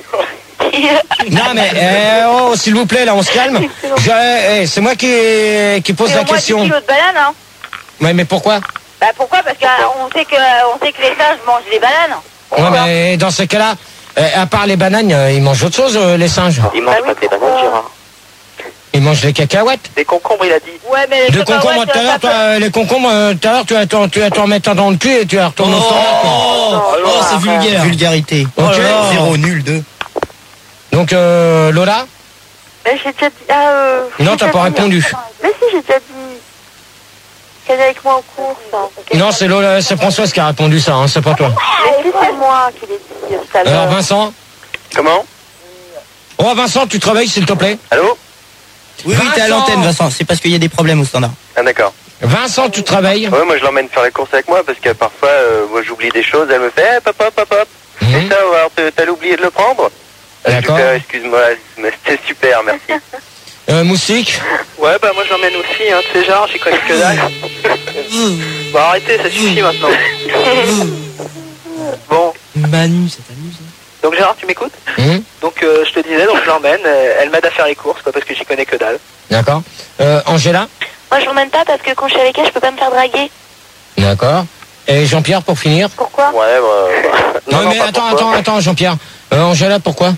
[SPEAKER 1] Non mais, euh, oh, s'il vous plaît, là, on se calme. Je- eh, c'est moi qui, qui pose
[SPEAKER 8] C'est
[SPEAKER 1] la
[SPEAKER 8] au moins
[SPEAKER 1] question.
[SPEAKER 8] dix kilos de banane, hein.
[SPEAKER 1] Ouais, mais pourquoi?
[SPEAKER 8] Bah pourquoi? Parce qu'on sait que on sait que les singes mangent les bananes.
[SPEAKER 1] Ouais, mais dans ce cas-là, euh, à part les bananes, euh, ils mangent autre chose, euh, les singes.
[SPEAKER 3] Il mange
[SPEAKER 2] Bah oui,
[SPEAKER 3] pas des
[SPEAKER 2] pourquoi
[SPEAKER 3] bananes, Gérard.
[SPEAKER 1] Ils mangent les cacahuètes.
[SPEAKER 3] Des concombres, il a dit.
[SPEAKER 8] Ouais, mais les
[SPEAKER 1] De concombres,
[SPEAKER 8] cacahuètes,
[SPEAKER 1] tout à l'heure,
[SPEAKER 8] ça
[SPEAKER 1] toi,
[SPEAKER 8] peut-
[SPEAKER 1] euh, les concombres, euh, tout à l'heure, tu vas t'en, tu vas t'en mettre un dans le cul et tu vas retourner au standard, quoi.
[SPEAKER 5] Oh, oh, c'est vulgaire.
[SPEAKER 4] Vulgarité.
[SPEAKER 5] Oh là
[SPEAKER 1] Ok.
[SPEAKER 5] là.
[SPEAKER 4] Zéro, nul, deux.
[SPEAKER 1] Donc, euh, Lola?
[SPEAKER 2] Mais j'ai déjà dit... Ah, euh,
[SPEAKER 1] Non,
[SPEAKER 2] j'ai
[SPEAKER 1] t'as
[SPEAKER 2] déjà
[SPEAKER 1] pas
[SPEAKER 2] dit-
[SPEAKER 1] répondu.
[SPEAKER 2] Mais si, j'ai déjà dit qu'elle est avec moi aux courses. hein.
[SPEAKER 1] Non, c'est Lola, c'est Françoise qui a répondu ça, hein, c'est pas toi.
[SPEAKER 2] Mais si, c'est moi qui l'ai dit tout à
[SPEAKER 1] Alors,
[SPEAKER 2] l'heure.
[SPEAKER 1] Vincent?
[SPEAKER 3] Comment?
[SPEAKER 1] Oh, Vincent, tu te réveilles, s'il te plaît?
[SPEAKER 3] Allô?
[SPEAKER 4] Oui, oui, t'es à
[SPEAKER 1] Vincent.
[SPEAKER 4] l'antenne, Vincent. C'est parce qu'il y a des problèmes au standard.
[SPEAKER 3] Ah, d'accord.
[SPEAKER 1] Vincent, tu te réveilles?
[SPEAKER 3] Ouais, moi je l'emmène faire les courses avec moi parce que parfois, euh, moi j'oublie des choses, elle me fait, eh, pop, pop, pop, pop.
[SPEAKER 1] Mhm.
[SPEAKER 3] C'est ça, alors t'as- t'as oublié de le prendre? Ah,
[SPEAKER 1] D'accord.
[SPEAKER 3] super, excuse-moi, mais c'était super, merci.
[SPEAKER 1] Euh, Moustique?
[SPEAKER 6] Ouais, bah moi j'emmène aussi, hein, tu sais, genre, j'y connais que dalle. Bon, arrêtez, ça suffit maintenant. Bon,
[SPEAKER 5] Manu, ça t'amuse. hein.
[SPEAKER 6] donc Gérard, tu m'écoutes?
[SPEAKER 1] Hum,
[SPEAKER 6] Donc euh, je te disais, donc je l'emmène, euh, elle m'aide à faire les courses, quoi, parce que j'y connais que dalle.
[SPEAKER 1] D'accord. Euh, Angela?
[SPEAKER 2] Moi, je l'emmène pas parce que quand je suis avec elle, je peux pas me faire draguer.
[SPEAKER 1] D'accord. Et Jean-Pierre, pour finir?
[SPEAKER 2] Pourquoi?
[SPEAKER 3] Ouais, bah, bah,
[SPEAKER 1] Non, mais
[SPEAKER 3] pas
[SPEAKER 1] attends,
[SPEAKER 3] pourquoi.
[SPEAKER 1] attends, attends, Jean-Pierre. Euh, Angela, pourquoi?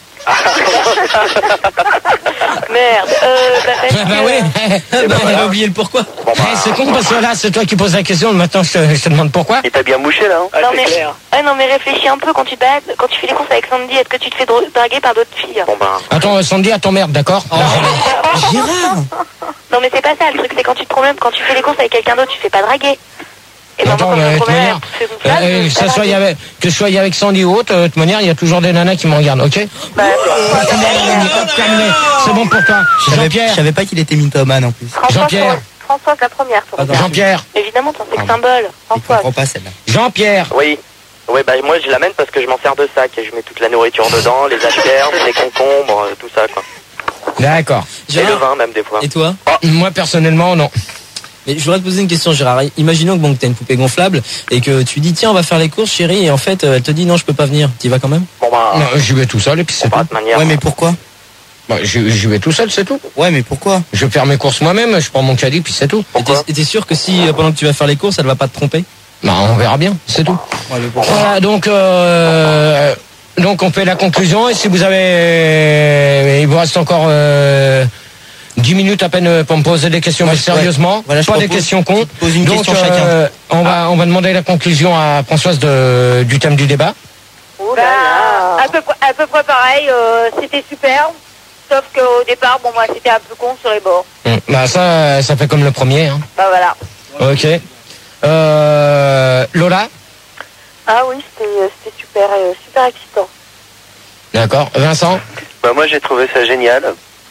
[SPEAKER 2] Merde. Euh, bah, parce
[SPEAKER 1] Bah, bah
[SPEAKER 2] que-
[SPEAKER 1] oui.
[SPEAKER 5] Bah, on a oublié le pourquoi.
[SPEAKER 3] Bon, bah,
[SPEAKER 1] Eh, c'est con parce que là, c'est toi qui poses la question. Maintenant, je te, je te demande pourquoi.
[SPEAKER 3] il t'a bien mouché là, hein?
[SPEAKER 6] Ah,
[SPEAKER 2] Non,
[SPEAKER 6] c'est
[SPEAKER 2] mais...
[SPEAKER 6] clair.
[SPEAKER 2] Ouais, non, mais réfléchis un peu quand tu te balades, quand tu fais les courses avec Sandy, est-ce que tu te fais dra- draguer par d'autres filles?
[SPEAKER 3] Bon, bah,
[SPEAKER 1] Attends, euh, Sandy, à ton merde, d'accord?
[SPEAKER 5] Oh, Gérard.
[SPEAKER 2] Non, mais c'est pas ça, le truc, c'est quand tu te promènes, quand tu fais les courses avec quelqu'un d'autre, tu fais pas draguer. Et ben,
[SPEAKER 1] Attends,
[SPEAKER 2] moi, quand
[SPEAKER 1] mais
[SPEAKER 2] je
[SPEAKER 1] de
[SPEAKER 2] me
[SPEAKER 1] toute
[SPEAKER 2] promène
[SPEAKER 1] manière,
[SPEAKER 2] avec toutes ces
[SPEAKER 1] euh,
[SPEAKER 2] gonflables,
[SPEAKER 1] euh,
[SPEAKER 2] je
[SPEAKER 1] que
[SPEAKER 2] fais
[SPEAKER 1] ce
[SPEAKER 2] pas
[SPEAKER 1] soit
[SPEAKER 2] draguer.
[SPEAKER 1] avec, que je sois avec Sandy ou autre, euh, de toute manière, il y a toujours des nanas qui me regardent, ok?
[SPEAKER 2] Bah,
[SPEAKER 1] Terminé. C'est bon pour toi.
[SPEAKER 4] Je savais-
[SPEAKER 1] Jean-Pierre,
[SPEAKER 4] Je savais pas qu'il était mythomane en plus.
[SPEAKER 2] Françoise,
[SPEAKER 1] Jean-Pierre.
[SPEAKER 2] Françoise, la première, toi.
[SPEAKER 5] Attends.
[SPEAKER 1] Jean-Pierre,
[SPEAKER 2] Évidemment, t'en sais que symbole.
[SPEAKER 4] Je
[SPEAKER 2] Françoise.
[SPEAKER 4] comprends pas celle-là.
[SPEAKER 1] Jean-Pierre.
[SPEAKER 3] oui. Oui, bah moi je l'amène parce que je m'en sers de sac et je mets toute la nourriture dedans, les asperges, les concombres, euh, tout ça quoi.
[SPEAKER 1] D'accord.
[SPEAKER 3] Et le
[SPEAKER 5] Gérard.
[SPEAKER 3] vin même des fois.
[SPEAKER 5] Et toi?
[SPEAKER 1] Moi, personnellement, non.
[SPEAKER 5] Mais je voudrais te poser une question, Gérard. Imaginons que bon, que t'as une poupée gonflable et que tu dis tiens on va faire les courses chérie et en fait euh, elle te dit non je peux pas venir. T'y vas quand même?
[SPEAKER 3] Bon bah,
[SPEAKER 1] Non, j'y vais tout seul et puis c'est
[SPEAKER 3] bah,
[SPEAKER 1] tout.
[SPEAKER 3] de manière.
[SPEAKER 4] Ouais, mais pourquoi?
[SPEAKER 1] Bah, j'y j'y vais tout seul, c'est tout.
[SPEAKER 4] Ouais, mais pourquoi?
[SPEAKER 1] Je vais faire mes courses moi-même, je prends mon caddie, puis c'est tout.
[SPEAKER 5] Et t'es- et t'es sûr que si euh, pendant que tu vas faire les courses elle va pas te tromper?
[SPEAKER 1] Bah, on verra bien, c'est tout.
[SPEAKER 5] Ouais, mais pourquoi?
[SPEAKER 1] Voilà, donc, euh, donc on fait la conclusion. Et si vous avez, il vous reste encore euh, dix minutes à peine pour me poser des questions,
[SPEAKER 4] Moi,
[SPEAKER 1] mais
[SPEAKER 4] je-
[SPEAKER 1] sérieusement,
[SPEAKER 4] ouais. Voilà, je
[SPEAKER 1] pas des
[SPEAKER 4] propose-
[SPEAKER 1] questions cons.
[SPEAKER 4] je pose une
[SPEAKER 1] Donc,
[SPEAKER 4] question chacun.
[SPEAKER 1] euh, on va, on va demander la conclusion à Françoise de, du thème du débat.
[SPEAKER 2] Oh
[SPEAKER 8] Bah,
[SPEAKER 2] là là.
[SPEAKER 8] à peu, près- à peu près pareil, euh, c'était super. Sauf qu'au départ, bon, moi, c'était un peu con sur les bords.
[SPEAKER 1] Hum, Bah ça, ça fait comme le premier. Hein.
[SPEAKER 8] Bah voilà.
[SPEAKER 1] Ok. Euh, Lola.
[SPEAKER 2] Ah oui, c'était c'était super, euh, super excitant.
[SPEAKER 1] D'accord. Vincent?
[SPEAKER 3] Bah moi j'ai trouvé ça génial.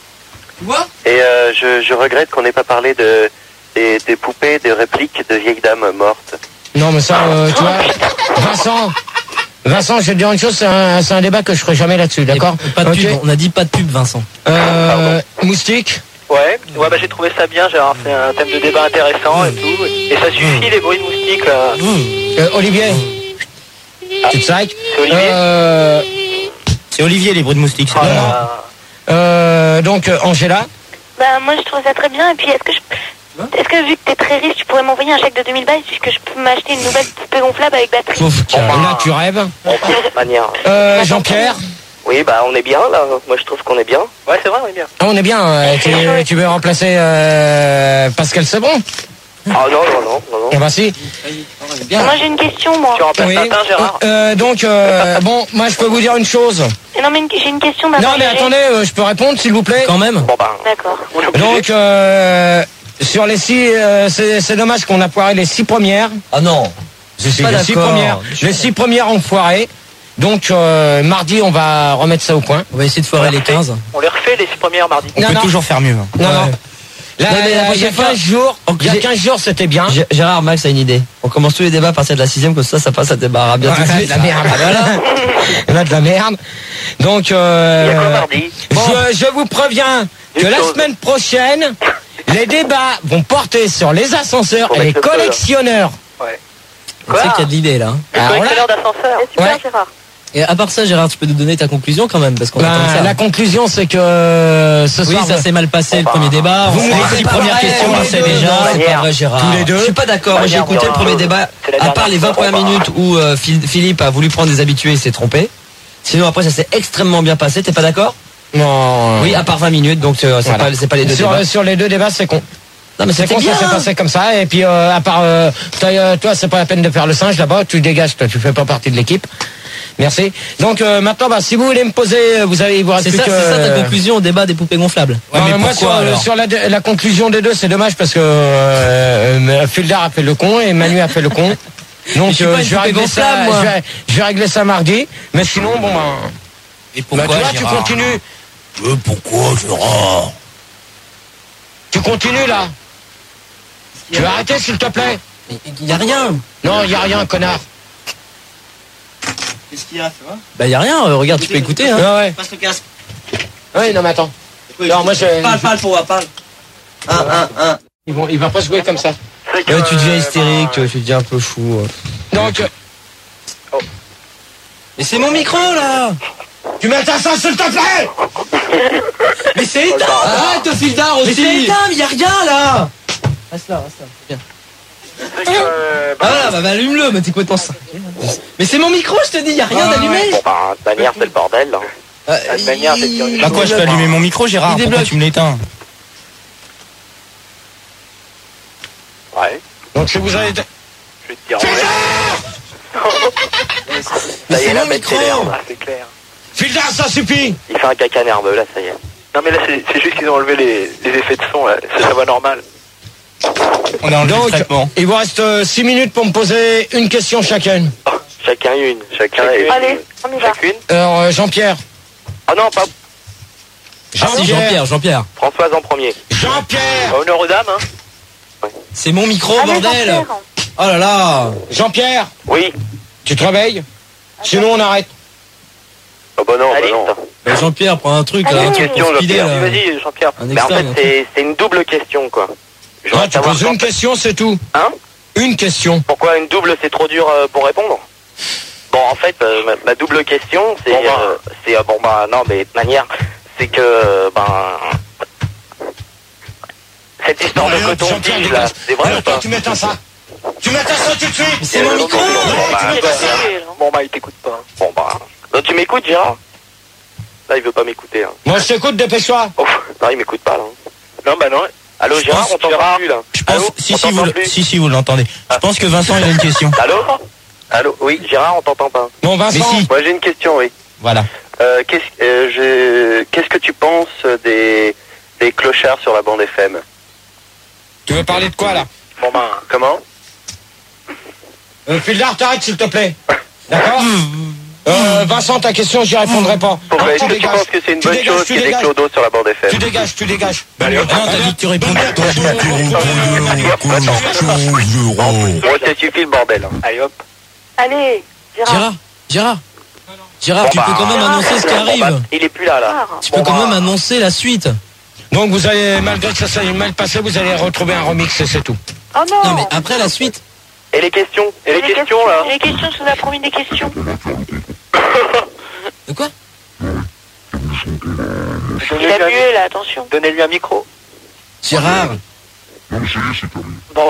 [SPEAKER 7] Quoi?
[SPEAKER 3] Et euh, je, je regrette qu'on n'ait pas parlé de des, des poupées, des répliques de vieilles dames mortes.
[SPEAKER 1] Non, mais ça, euh, tu vois, Vincent, Vincent, je vais te dire une chose, c'est un, c'est un débat que je ferai jamais là-dessus, d'accord?
[SPEAKER 5] Pas de
[SPEAKER 1] Ok.
[SPEAKER 5] pub, on a dit pas de pub, Vincent.
[SPEAKER 1] Euh, Moustique?
[SPEAKER 6] Ouais, ouais bah j'ai trouvé ça bien, Gérard. C'est un thème de débat intéressant et tout. Et ça suffit les bruits de moustiques là.
[SPEAKER 1] Euh, Olivier? Tu te sacs?
[SPEAKER 6] C'est Olivier
[SPEAKER 1] Euh,
[SPEAKER 4] C'est Olivier, les bruits de moustiques. c'est
[SPEAKER 6] Oh
[SPEAKER 4] pas
[SPEAKER 6] là
[SPEAKER 4] moi.
[SPEAKER 6] là.
[SPEAKER 1] euh, donc, euh, Angela?
[SPEAKER 2] Bah moi je trouve ça très bien et puis est-ce que je... Est-ce que vu que t'es très riche, tu pourrais m'envoyer un chèque de deux mille balles puisque je peux m'acheter une nouvelle poupée gonflable avec batterie?
[SPEAKER 1] Sauf que là, tu rêves.
[SPEAKER 3] Bon, bah, manière.
[SPEAKER 1] Euh, Jean-Pierre?
[SPEAKER 3] Oui, bah on est bien là. Moi je trouve qu'on est bien.
[SPEAKER 6] Ouais, c'est vrai, on est bien.
[SPEAKER 1] Ah, on est bien. euh, tu, tu veux remplacer euh, Pascal Sebon?
[SPEAKER 3] Ah non, non, non, non, non.
[SPEAKER 1] Eh ben si.
[SPEAKER 2] Moi j'ai une question moi.
[SPEAKER 6] Tu remplaces
[SPEAKER 1] Oui.
[SPEAKER 6] Tintin, Gérard?
[SPEAKER 1] Euh, donc, euh, bon, moi je peux vous dire une chose.
[SPEAKER 2] Non mais une- j'ai une question
[SPEAKER 1] Non,
[SPEAKER 2] d'abord.
[SPEAKER 1] mais attendez, euh, je peux répondre s'il vous plaît?
[SPEAKER 5] Quand même.
[SPEAKER 3] Bon bah,
[SPEAKER 2] D'accord.
[SPEAKER 1] Donc, euh, sur les six, euh, c'est c'est dommage qu'on a foiré les six premières.
[SPEAKER 5] Ah non.
[SPEAKER 1] Si, si,
[SPEAKER 5] pas
[SPEAKER 1] les six
[SPEAKER 5] d'accord.
[SPEAKER 1] premières. Les six premières ont foiré. Donc, euh, mardi, on va remettre ça au point.
[SPEAKER 5] On va essayer de foirer les quinze.
[SPEAKER 6] On les refait les six premières mardi.
[SPEAKER 4] On
[SPEAKER 1] Non,
[SPEAKER 4] peut
[SPEAKER 1] non.
[SPEAKER 4] toujours faire mieux. hein.
[SPEAKER 1] Non, non.
[SPEAKER 5] Ouais.
[SPEAKER 1] Là,
[SPEAKER 5] Non, mais la
[SPEAKER 1] il y a
[SPEAKER 5] prochaine fois-
[SPEAKER 1] quinze jours, il y a
[SPEAKER 5] J'ai-
[SPEAKER 1] quinze jours, c'était bien.
[SPEAKER 5] G- Gérard, Max a une idée. On commence tous les débats à partir de la sixième, comme ça, ça passe à débarras bien tout de
[SPEAKER 1] Ouais,
[SPEAKER 5] suite.
[SPEAKER 1] de la merde.
[SPEAKER 5] Ah, voilà.
[SPEAKER 1] Il y en a de la merde. Donc,
[SPEAKER 3] il y a quoi
[SPEAKER 1] euh,
[SPEAKER 3] mardi?
[SPEAKER 1] je, je vous préviens que
[SPEAKER 3] Une
[SPEAKER 1] la
[SPEAKER 3] chose.
[SPEAKER 1] semaine prochaine, les débats vont porter sur les ascenseurs
[SPEAKER 3] Faut
[SPEAKER 1] et les
[SPEAKER 3] mettre le feu, là.
[SPEAKER 1] collectionneurs.
[SPEAKER 6] Ouais.
[SPEAKER 5] On sait qu'il y a de l'idée, là. hein.
[SPEAKER 6] Le
[SPEAKER 1] Alors là,
[SPEAKER 6] collectionneur d'ascenseur.
[SPEAKER 2] C'est super
[SPEAKER 1] Ouais.
[SPEAKER 2] Gérard.
[SPEAKER 5] Et à part ça, Gérard, tu peux nous donner ta conclusion quand même, parce qu'on
[SPEAKER 1] ben,
[SPEAKER 5] attend ça.
[SPEAKER 1] la conclusion, c'est que euh, ce
[SPEAKER 5] Oui,
[SPEAKER 1] soir,
[SPEAKER 5] ça s'est mal passé le premier débat.
[SPEAKER 1] Vous
[SPEAKER 5] On
[SPEAKER 1] me
[SPEAKER 5] sait
[SPEAKER 1] dites
[SPEAKER 5] les six
[SPEAKER 1] pas
[SPEAKER 5] premières
[SPEAKER 1] vrai,
[SPEAKER 5] questions,
[SPEAKER 1] tous
[SPEAKER 5] on
[SPEAKER 1] les
[SPEAKER 5] sait
[SPEAKER 1] deux.
[SPEAKER 5] déjà. C'est
[SPEAKER 3] Manière.
[SPEAKER 5] pas vrai, Gérard.
[SPEAKER 1] Tous les deux.
[SPEAKER 5] Je suis pas d'accord. Moi, j'ai
[SPEAKER 3] Manière,
[SPEAKER 5] écouté le
[SPEAKER 3] Gérard.
[SPEAKER 5] premier débat.
[SPEAKER 6] C'est la
[SPEAKER 5] À part
[SPEAKER 6] dernière
[SPEAKER 5] les vingt
[SPEAKER 6] fois.
[SPEAKER 5] premières minutes où euh, Phil- Philippe a voulu prendre des habitués et s'est trompé. Sinon, après, ça s'est extrêmement bien passé. T'es pas d'accord?
[SPEAKER 1] non.
[SPEAKER 5] Oui, à part vingt minutes, donc euh, c'est
[SPEAKER 1] Voilà.
[SPEAKER 5] pas, c'est pas les deux
[SPEAKER 1] sur,
[SPEAKER 5] débats.
[SPEAKER 1] sur les deux débats, c'est con.
[SPEAKER 5] Non, mais
[SPEAKER 1] C'est
[SPEAKER 5] c'était
[SPEAKER 1] con,
[SPEAKER 5] bien.
[SPEAKER 1] ça s'est passé comme ça. Et puis, euh, à part, euh, toi, euh, toi, c'est pas la peine de faire le singe là-bas. Tu dégages, toi, tu fais pas partie de l'équipe. Merci. Donc, euh, maintenant, bah, si vous voulez me poser, vous avez, il vous reste
[SPEAKER 5] C'est
[SPEAKER 1] plus
[SPEAKER 5] ça,
[SPEAKER 1] que.
[SPEAKER 5] c'est ça ta conclusion au débat des poupées gonflables.
[SPEAKER 1] Ouais,
[SPEAKER 4] mais
[SPEAKER 1] moi,
[SPEAKER 4] pourquoi,
[SPEAKER 1] sur,
[SPEAKER 4] alors
[SPEAKER 1] sur la, la conclusion des deux, c'est dommage parce que euh, Fuldar a fait le con et Manu a fait le con. Donc,
[SPEAKER 5] je suis pas une
[SPEAKER 1] je, vais
[SPEAKER 5] poupée
[SPEAKER 1] régler ça,
[SPEAKER 5] gonflable, moi.
[SPEAKER 1] je, vais, je vais régler ça mardi. Mais sinon, bon, bah,
[SPEAKER 4] Et
[SPEAKER 1] bah,
[SPEAKER 4] pourquoi,
[SPEAKER 1] tu vois, tu
[SPEAKER 4] Gérard
[SPEAKER 1] continues.
[SPEAKER 4] Euh, pourquoi, Gérard?
[SPEAKER 1] Tu continues là. Tu vas arrêter, s'il te plaît.
[SPEAKER 5] Il y a rien.
[SPEAKER 1] Non, il y a rien, connard.
[SPEAKER 7] Qu'est-ce qu'il y a, tu vois?
[SPEAKER 5] Bah, il y a rien. euh, Regarde, tu peux écouter. Hein.
[SPEAKER 1] Ouais, ouais.
[SPEAKER 7] Passe le casque.
[SPEAKER 1] Ouais, non, mais attends. Non, moi, je,
[SPEAKER 7] Parle, parle, pour moi, parle. Un, un, un.
[SPEAKER 1] ils vont, il va pas jouer comme ça.
[SPEAKER 3] C'est que,
[SPEAKER 5] Ouais, tu deviens
[SPEAKER 3] euh,
[SPEAKER 5] hystérique,
[SPEAKER 3] ben,
[SPEAKER 5] tu deviens un peu fou. euh.
[SPEAKER 1] Donc, euh,
[SPEAKER 5] Mais c'est mon micro là.
[SPEAKER 1] tu mets ta ça, s'il te plaît.
[SPEAKER 5] Mais c'est éteint. Arrête, Fildar aussi. Mais c'est éteint, mais il y a rien là. Reste là, reste là. Bien.
[SPEAKER 3] c'est que, euh,
[SPEAKER 5] Ah voilà, bah, bah allume-le, mais t'es complètement ça. Mais c'est mon micro, je te dis, il y a rien d'allumé.
[SPEAKER 3] Bon bah, de manière, c'est le bordel. Là.
[SPEAKER 5] Euh,
[SPEAKER 6] de manière, c'est
[SPEAKER 5] il-
[SPEAKER 6] sûr.
[SPEAKER 4] Bah quoi, je peux allumer mon micro, Gérard?
[SPEAKER 5] Il
[SPEAKER 4] Pourquoi
[SPEAKER 5] débloque.
[SPEAKER 4] tu me l'éteins?
[SPEAKER 3] Ouais.
[SPEAKER 1] Donc, si vous avez.
[SPEAKER 3] Je vais te dire. Ouais.
[SPEAKER 5] Mais
[SPEAKER 3] Ça y
[SPEAKER 5] c'est
[SPEAKER 3] est, la
[SPEAKER 5] mon
[SPEAKER 3] bête
[SPEAKER 5] micro.
[SPEAKER 3] s'énerve.
[SPEAKER 6] Ah, c'est clair.
[SPEAKER 1] Fildar, ça suffit.
[SPEAKER 3] Il fait un caca nerveux là, ça y est.
[SPEAKER 6] Non mais là c'est c'est juste qu'ils ont enlevé les, les effets de son là. C'est sa voix normale.
[SPEAKER 4] On a enlevé le
[SPEAKER 1] Donc,
[SPEAKER 4] traitement.
[SPEAKER 1] il vous reste six minutes pour me poser une question chacune.
[SPEAKER 3] Chacun une. Chacun
[SPEAKER 6] Chacune.
[SPEAKER 3] et-
[SPEAKER 2] Allez, on y va.
[SPEAKER 6] Chacune.
[SPEAKER 1] Alors, euh, Jean-Pierre.
[SPEAKER 3] Ah non, pas
[SPEAKER 5] Ah si, Jean-Pierre, Jean-Pierre.
[SPEAKER 3] Françoise en premier.
[SPEAKER 1] Jean-Pierre.
[SPEAKER 6] Honneur aux dames hein.
[SPEAKER 5] C'est mon micro,
[SPEAKER 2] Allez,
[SPEAKER 5] bordel.
[SPEAKER 2] Jean-Pierre.
[SPEAKER 5] Oh là là.
[SPEAKER 1] Jean-Pierre,
[SPEAKER 3] Oui.
[SPEAKER 1] tu te réveilles. Sinon, on arrête.
[SPEAKER 3] Oh bah non, bah
[SPEAKER 6] Allez.
[SPEAKER 3] non.
[SPEAKER 5] Bah, Jean-Pierre, prends un truc là,
[SPEAKER 2] Allez,
[SPEAKER 5] un truc
[SPEAKER 3] question,
[SPEAKER 5] pour speeder,
[SPEAKER 3] Jean-Pierre.
[SPEAKER 5] là.
[SPEAKER 6] Vas-y Jean-Pierre.
[SPEAKER 5] Un
[SPEAKER 3] Mais en
[SPEAKER 5] extrait,
[SPEAKER 3] fait,
[SPEAKER 5] un truc.
[SPEAKER 3] c'est c'est une double question quoi. Je
[SPEAKER 1] Ah,
[SPEAKER 3] voudrais
[SPEAKER 1] tu
[SPEAKER 3] savoir
[SPEAKER 1] poses une
[SPEAKER 3] quand-
[SPEAKER 1] question, c'est tout.
[SPEAKER 3] Hein
[SPEAKER 1] Une question.
[SPEAKER 3] Pourquoi une double c'est trop dur euh, pour répondre? Bon en fait euh, ma, ma double question c'est
[SPEAKER 6] Bon, bah.
[SPEAKER 3] euh, c'est euh, bon bah non mais de manière c'est que euh, ben cette histoire de
[SPEAKER 1] Allez, hop,
[SPEAKER 3] coton
[SPEAKER 1] Jean-Pierre,
[SPEAKER 3] tige là
[SPEAKER 1] dégage.
[SPEAKER 3] c'est vrai
[SPEAKER 1] Alors,
[SPEAKER 3] ou
[SPEAKER 1] toi,
[SPEAKER 3] pas?
[SPEAKER 1] tu mets un ça. Tu mets un ça tout de suite.
[SPEAKER 5] C'est mon
[SPEAKER 3] Euh,
[SPEAKER 5] micro.
[SPEAKER 3] bon,
[SPEAKER 1] Ouais,
[SPEAKER 3] bah,
[SPEAKER 1] tu mets
[SPEAKER 3] bah,
[SPEAKER 1] pas ça.
[SPEAKER 6] Bon bah il t'écoute pas.
[SPEAKER 3] bon bah donc, tu m'écoutes Gérard? Là il veut pas m'écouter hein.
[SPEAKER 1] Moi, je t'écoute, dépêche-toi.
[SPEAKER 3] Oh, non il m'écoute pas là.
[SPEAKER 6] Non bah non.
[SPEAKER 3] Allô Gérard,
[SPEAKER 4] pense-
[SPEAKER 3] on t'entend
[SPEAKER 6] Gérard,
[SPEAKER 3] plus là.
[SPEAKER 4] Je pense,
[SPEAKER 3] Allô,
[SPEAKER 4] si,
[SPEAKER 3] on
[SPEAKER 4] si, vous,
[SPEAKER 3] t'entend
[SPEAKER 4] le-
[SPEAKER 3] plus
[SPEAKER 4] si, si, vous l'entendez. Je pense que Vincent, il a une question.
[SPEAKER 3] Allô? Allô, oui, Gérard, on t'entend pas.
[SPEAKER 1] Bon, Vincent.
[SPEAKER 4] Mais si.
[SPEAKER 3] Moi j'ai une question, oui.
[SPEAKER 4] Voilà.
[SPEAKER 3] Euh, qu'est-ce, euh, je- qu'est-ce que tu penses des, des clochards sur la bande F M?
[SPEAKER 1] Tu veux parler de quoi, là?
[SPEAKER 6] Bon bah
[SPEAKER 3] Comment?
[SPEAKER 1] euh, Fildar, t'arrêtes, s'il te plaît. D'accord. Euh, Vincent, ta question, j'y répondrai pas.
[SPEAKER 3] Pourquoi
[SPEAKER 1] Donc,
[SPEAKER 3] est-ce que tu
[SPEAKER 1] dégages.
[SPEAKER 3] penses que c'est une
[SPEAKER 1] Tu
[SPEAKER 3] bonne
[SPEAKER 1] dégages,
[SPEAKER 3] chose
[SPEAKER 1] tu
[SPEAKER 3] qu'il y ait des
[SPEAKER 1] dégages.
[SPEAKER 3] clodos sur la bande F M?
[SPEAKER 1] Tu dégages, tu dégages.
[SPEAKER 4] Non, t'as dit que tu répondais.
[SPEAKER 3] Bon, ça suffit le bordel. hein. Allez hop.
[SPEAKER 2] Allez, Gérard.
[SPEAKER 5] Gérard, Gérard, Gérard,
[SPEAKER 3] Bon,
[SPEAKER 5] tu peux
[SPEAKER 3] bah,
[SPEAKER 5] quand même annoncer ce qui
[SPEAKER 3] bon, bah,
[SPEAKER 5] arrive.
[SPEAKER 3] il est plus là, là.
[SPEAKER 2] Gérard.
[SPEAKER 5] Tu peux quand même annoncer la suite.
[SPEAKER 1] Donc vous allez, malgré que ça soit mal passé, vous allez retrouver un remix et c'est tout.
[SPEAKER 2] Oh non.
[SPEAKER 5] Non, mais après la suite.
[SPEAKER 3] Et les questions? Et les,
[SPEAKER 2] Les
[SPEAKER 3] questions, là?
[SPEAKER 2] Les questions, je vous ai promis des questions.
[SPEAKER 5] De quoi?
[SPEAKER 2] Il a mué là, attention.
[SPEAKER 3] Donnez-lui un micro.
[SPEAKER 5] Gérard.
[SPEAKER 3] Bon.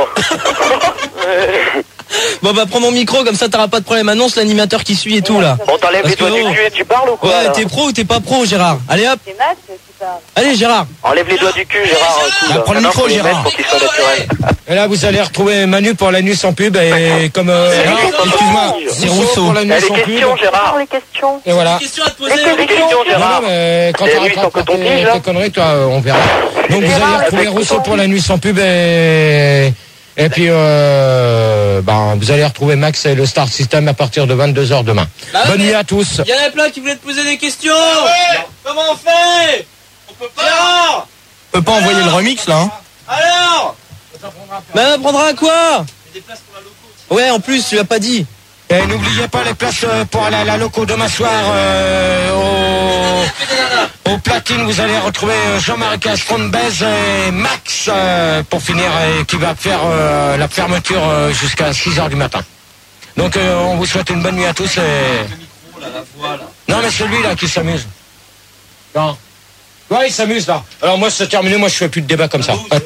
[SPEAKER 5] Bon bah prends mon micro, comme ça t'auras pas de problème. Annonce l'animateur qui suit et tout là.
[SPEAKER 3] Bon, t'enlèves
[SPEAKER 5] Parce
[SPEAKER 3] les doigts
[SPEAKER 5] que,
[SPEAKER 3] du
[SPEAKER 5] oh.
[SPEAKER 3] cul et tu parles ou quoi?
[SPEAKER 5] Ouais,
[SPEAKER 3] là
[SPEAKER 5] t'es pro ou t'es pas pro, Gérard? Allez hop.
[SPEAKER 8] C'est Max qui parle.
[SPEAKER 5] Allez Gérard.
[SPEAKER 3] Enlève les doigts du cul, Gérard. un coup,
[SPEAKER 4] Bah,
[SPEAKER 3] là.
[SPEAKER 4] prends le
[SPEAKER 3] Maintenant,
[SPEAKER 4] micro,
[SPEAKER 3] faut les
[SPEAKER 4] Gérard.
[SPEAKER 3] mettre pour qu'il soit naturel.
[SPEAKER 1] Et là, vous allez retrouver Manu pour la nuit sans pub et comme euh,
[SPEAKER 4] Excuse-moi, c'est Rousseau.
[SPEAKER 1] pour la nuit
[SPEAKER 3] Eh, les
[SPEAKER 1] sans
[SPEAKER 3] questions,
[SPEAKER 1] pub.
[SPEAKER 3] Gérard.
[SPEAKER 2] Les questions.
[SPEAKER 1] Et voilà.
[SPEAKER 5] Question à te
[SPEAKER 2] Les questions.
[SPEAKER 3] Les questions,
[SPEAKER 1] Non,
[SPEAKER 3] Gérard.
[SPEAKER 1] non, mais quand
[SPEAKER 3] Et
[SPEAKER 1] tu
[SPEAKER 3] la nuit sans
[SPEAKER 1] rattrapes tes,
[SPEAKER 3] coton-tige, là.
[SPEAKER 1] tes conneries, toi, euh, on verra. Donc vous
[SPEAKER 2] Gérard,
[SPEAKER 1] allez retrouver
[SPEAKER 2] avec
[SPEAKER 1] Rousseau
[SPEAKER 2] coton-tige.
[SPEAKER 1] pour la nuit sans pub et et puis euh, ben vous allez retrouver Max et le Star System à partir de vingt-deux heures demain.
[SPEAKER 5] Bah ouais,
[SPEAKER 1] Bonne
[SPEAKER 5] mais-
[SPEAKER 1] nuit à tous.
[SPEAKER 5] Il y en a plein qui voulaient te poser des questions.
[SPEAKER 7] Comment on fait? On peut pas. Alors
[SPEAKER 4] On peut pas envoyer le remix, là, hein.
[SPEAKER 7] Alors
[SPEAKER 5] Bah apprendra à quoi? Ouais, en plus, tu l'as pas dit.
[SPEAKER 1] Et n'oubliez pas les places euh, pour aller à la loco demain soir euh, au, au platine. Vous allez retrouver euh, Jean-Marie Castron-Bez et Max euh, pour finir et qui va faire euh, la fermeture euh, jusqu'à six heures du matin. Donc euh, on vous souhaite une bonne nuit à tous. Et... Non mais c'est lui là qui s'amuse. Non. Ouais, il s'amuse là. Alors moi c'est terminé, moi je fais plus de débat comme ça. Ouais.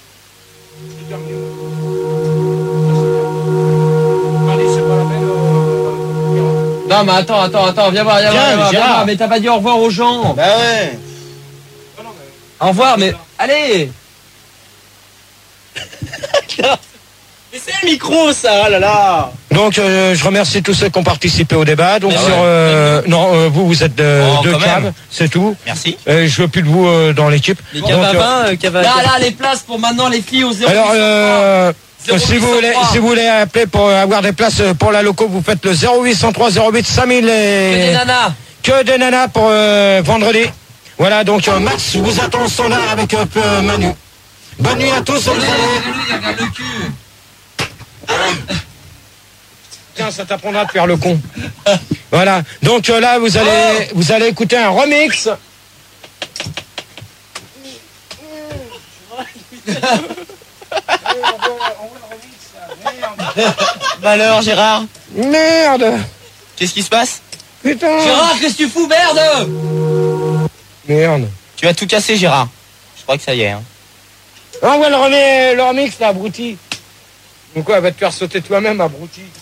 [SPEAKER 5] Non mais attends, attends, attends, viens voir, viens voir,
[SPEAKER 4] Viens,
[SPEAKER 5] viens voir, viens
[SPEAKER 4] Gérard.
[SPEAKER 5] voir, mais t'as pas dit au revoir aux gens.
[SPEAKER 4] Bah ouais.
[SPEAKER 5] Au revoir, mais allez. Mais c'est le micro ça, oh là là.
[SPEAKER 1] Donc euh, je remercie tous ceux qui ont participé au débat. Donc
[SPEAKER 4] Ah
[SPEAKER 1] sur
[SPEAKER 4] ouais.
[SPEAKER 1] euh, non euh, vous vous êtes de,
[SPEAKER 4] Oh,
[SPEAKER 1] deux
[SPEAKER 4] quand
[SPEAKER 1] caves,
[SPEAKER 4] même.
[SPEAKER 1] c'est tout.
[SPEAKER 4] Merci.
[SPEAKER 1] Euh, je veux plus de vous euh, dans l'équipe.
[SPEAKER 5] Les
[SPEAKER 1] Donc,
[SPEAKER 5] caves à
[SPEAKER 1] euh,
[SPEAKER 5] vin, euh, caves à... Là, là, les places pour maintenant les filles au zéro.
[SPEAKER 1] alors euh,
[SPEAKER 5] zéro
[SPEAKER 1] si
[SPEAKER 5] huit
[SPEAKER 1] vous
[SPEAKER 5] cent
[SPEAKER 1] voulez
[SPEAKER 5] trois.
[SPEAKER 1] si vous voulez appeler pour avoir des places pour la loco, vous faites le zéro huit cent trois zéro huit cinq mille
[SPEAKER 5] Que des
[SPEAKER 1] et
[SPEAKER 5] nanas.
[SPEAKER 1] que des nanas pour euh, vendredi. Voilà donc euh, Max vous attend au standard avec euh, peu- Manu. Bonne nuit à tous. Vous allez-
[SPEAKER 5] Regarde le cul.
[SPEAKER 1] Tiens, ça t'apprendra de faire le con. Voilà. Donc euh, là, vous allez, vous allez écouter un remix.
[SPEAKER 4] Malheur, Gérard.
[SPEAKER 1] Merde.
[SPEAKER 4] Qu'est-ce qui se passe?
[SPEAKER 1] Putain.
[SPEAKER 5] Gérard, qu'est-ce que tu fous, merde?
[SPEAKER 1] Merde.
[SPEAKER 4] Tu as tout cassé, Gérard. Je crois que ça y est, hein.
[SPEAKER 1] Envoie le, remix, le remix là, abruti. Donc quoi, elle va te faire sauter toi-même, abruti.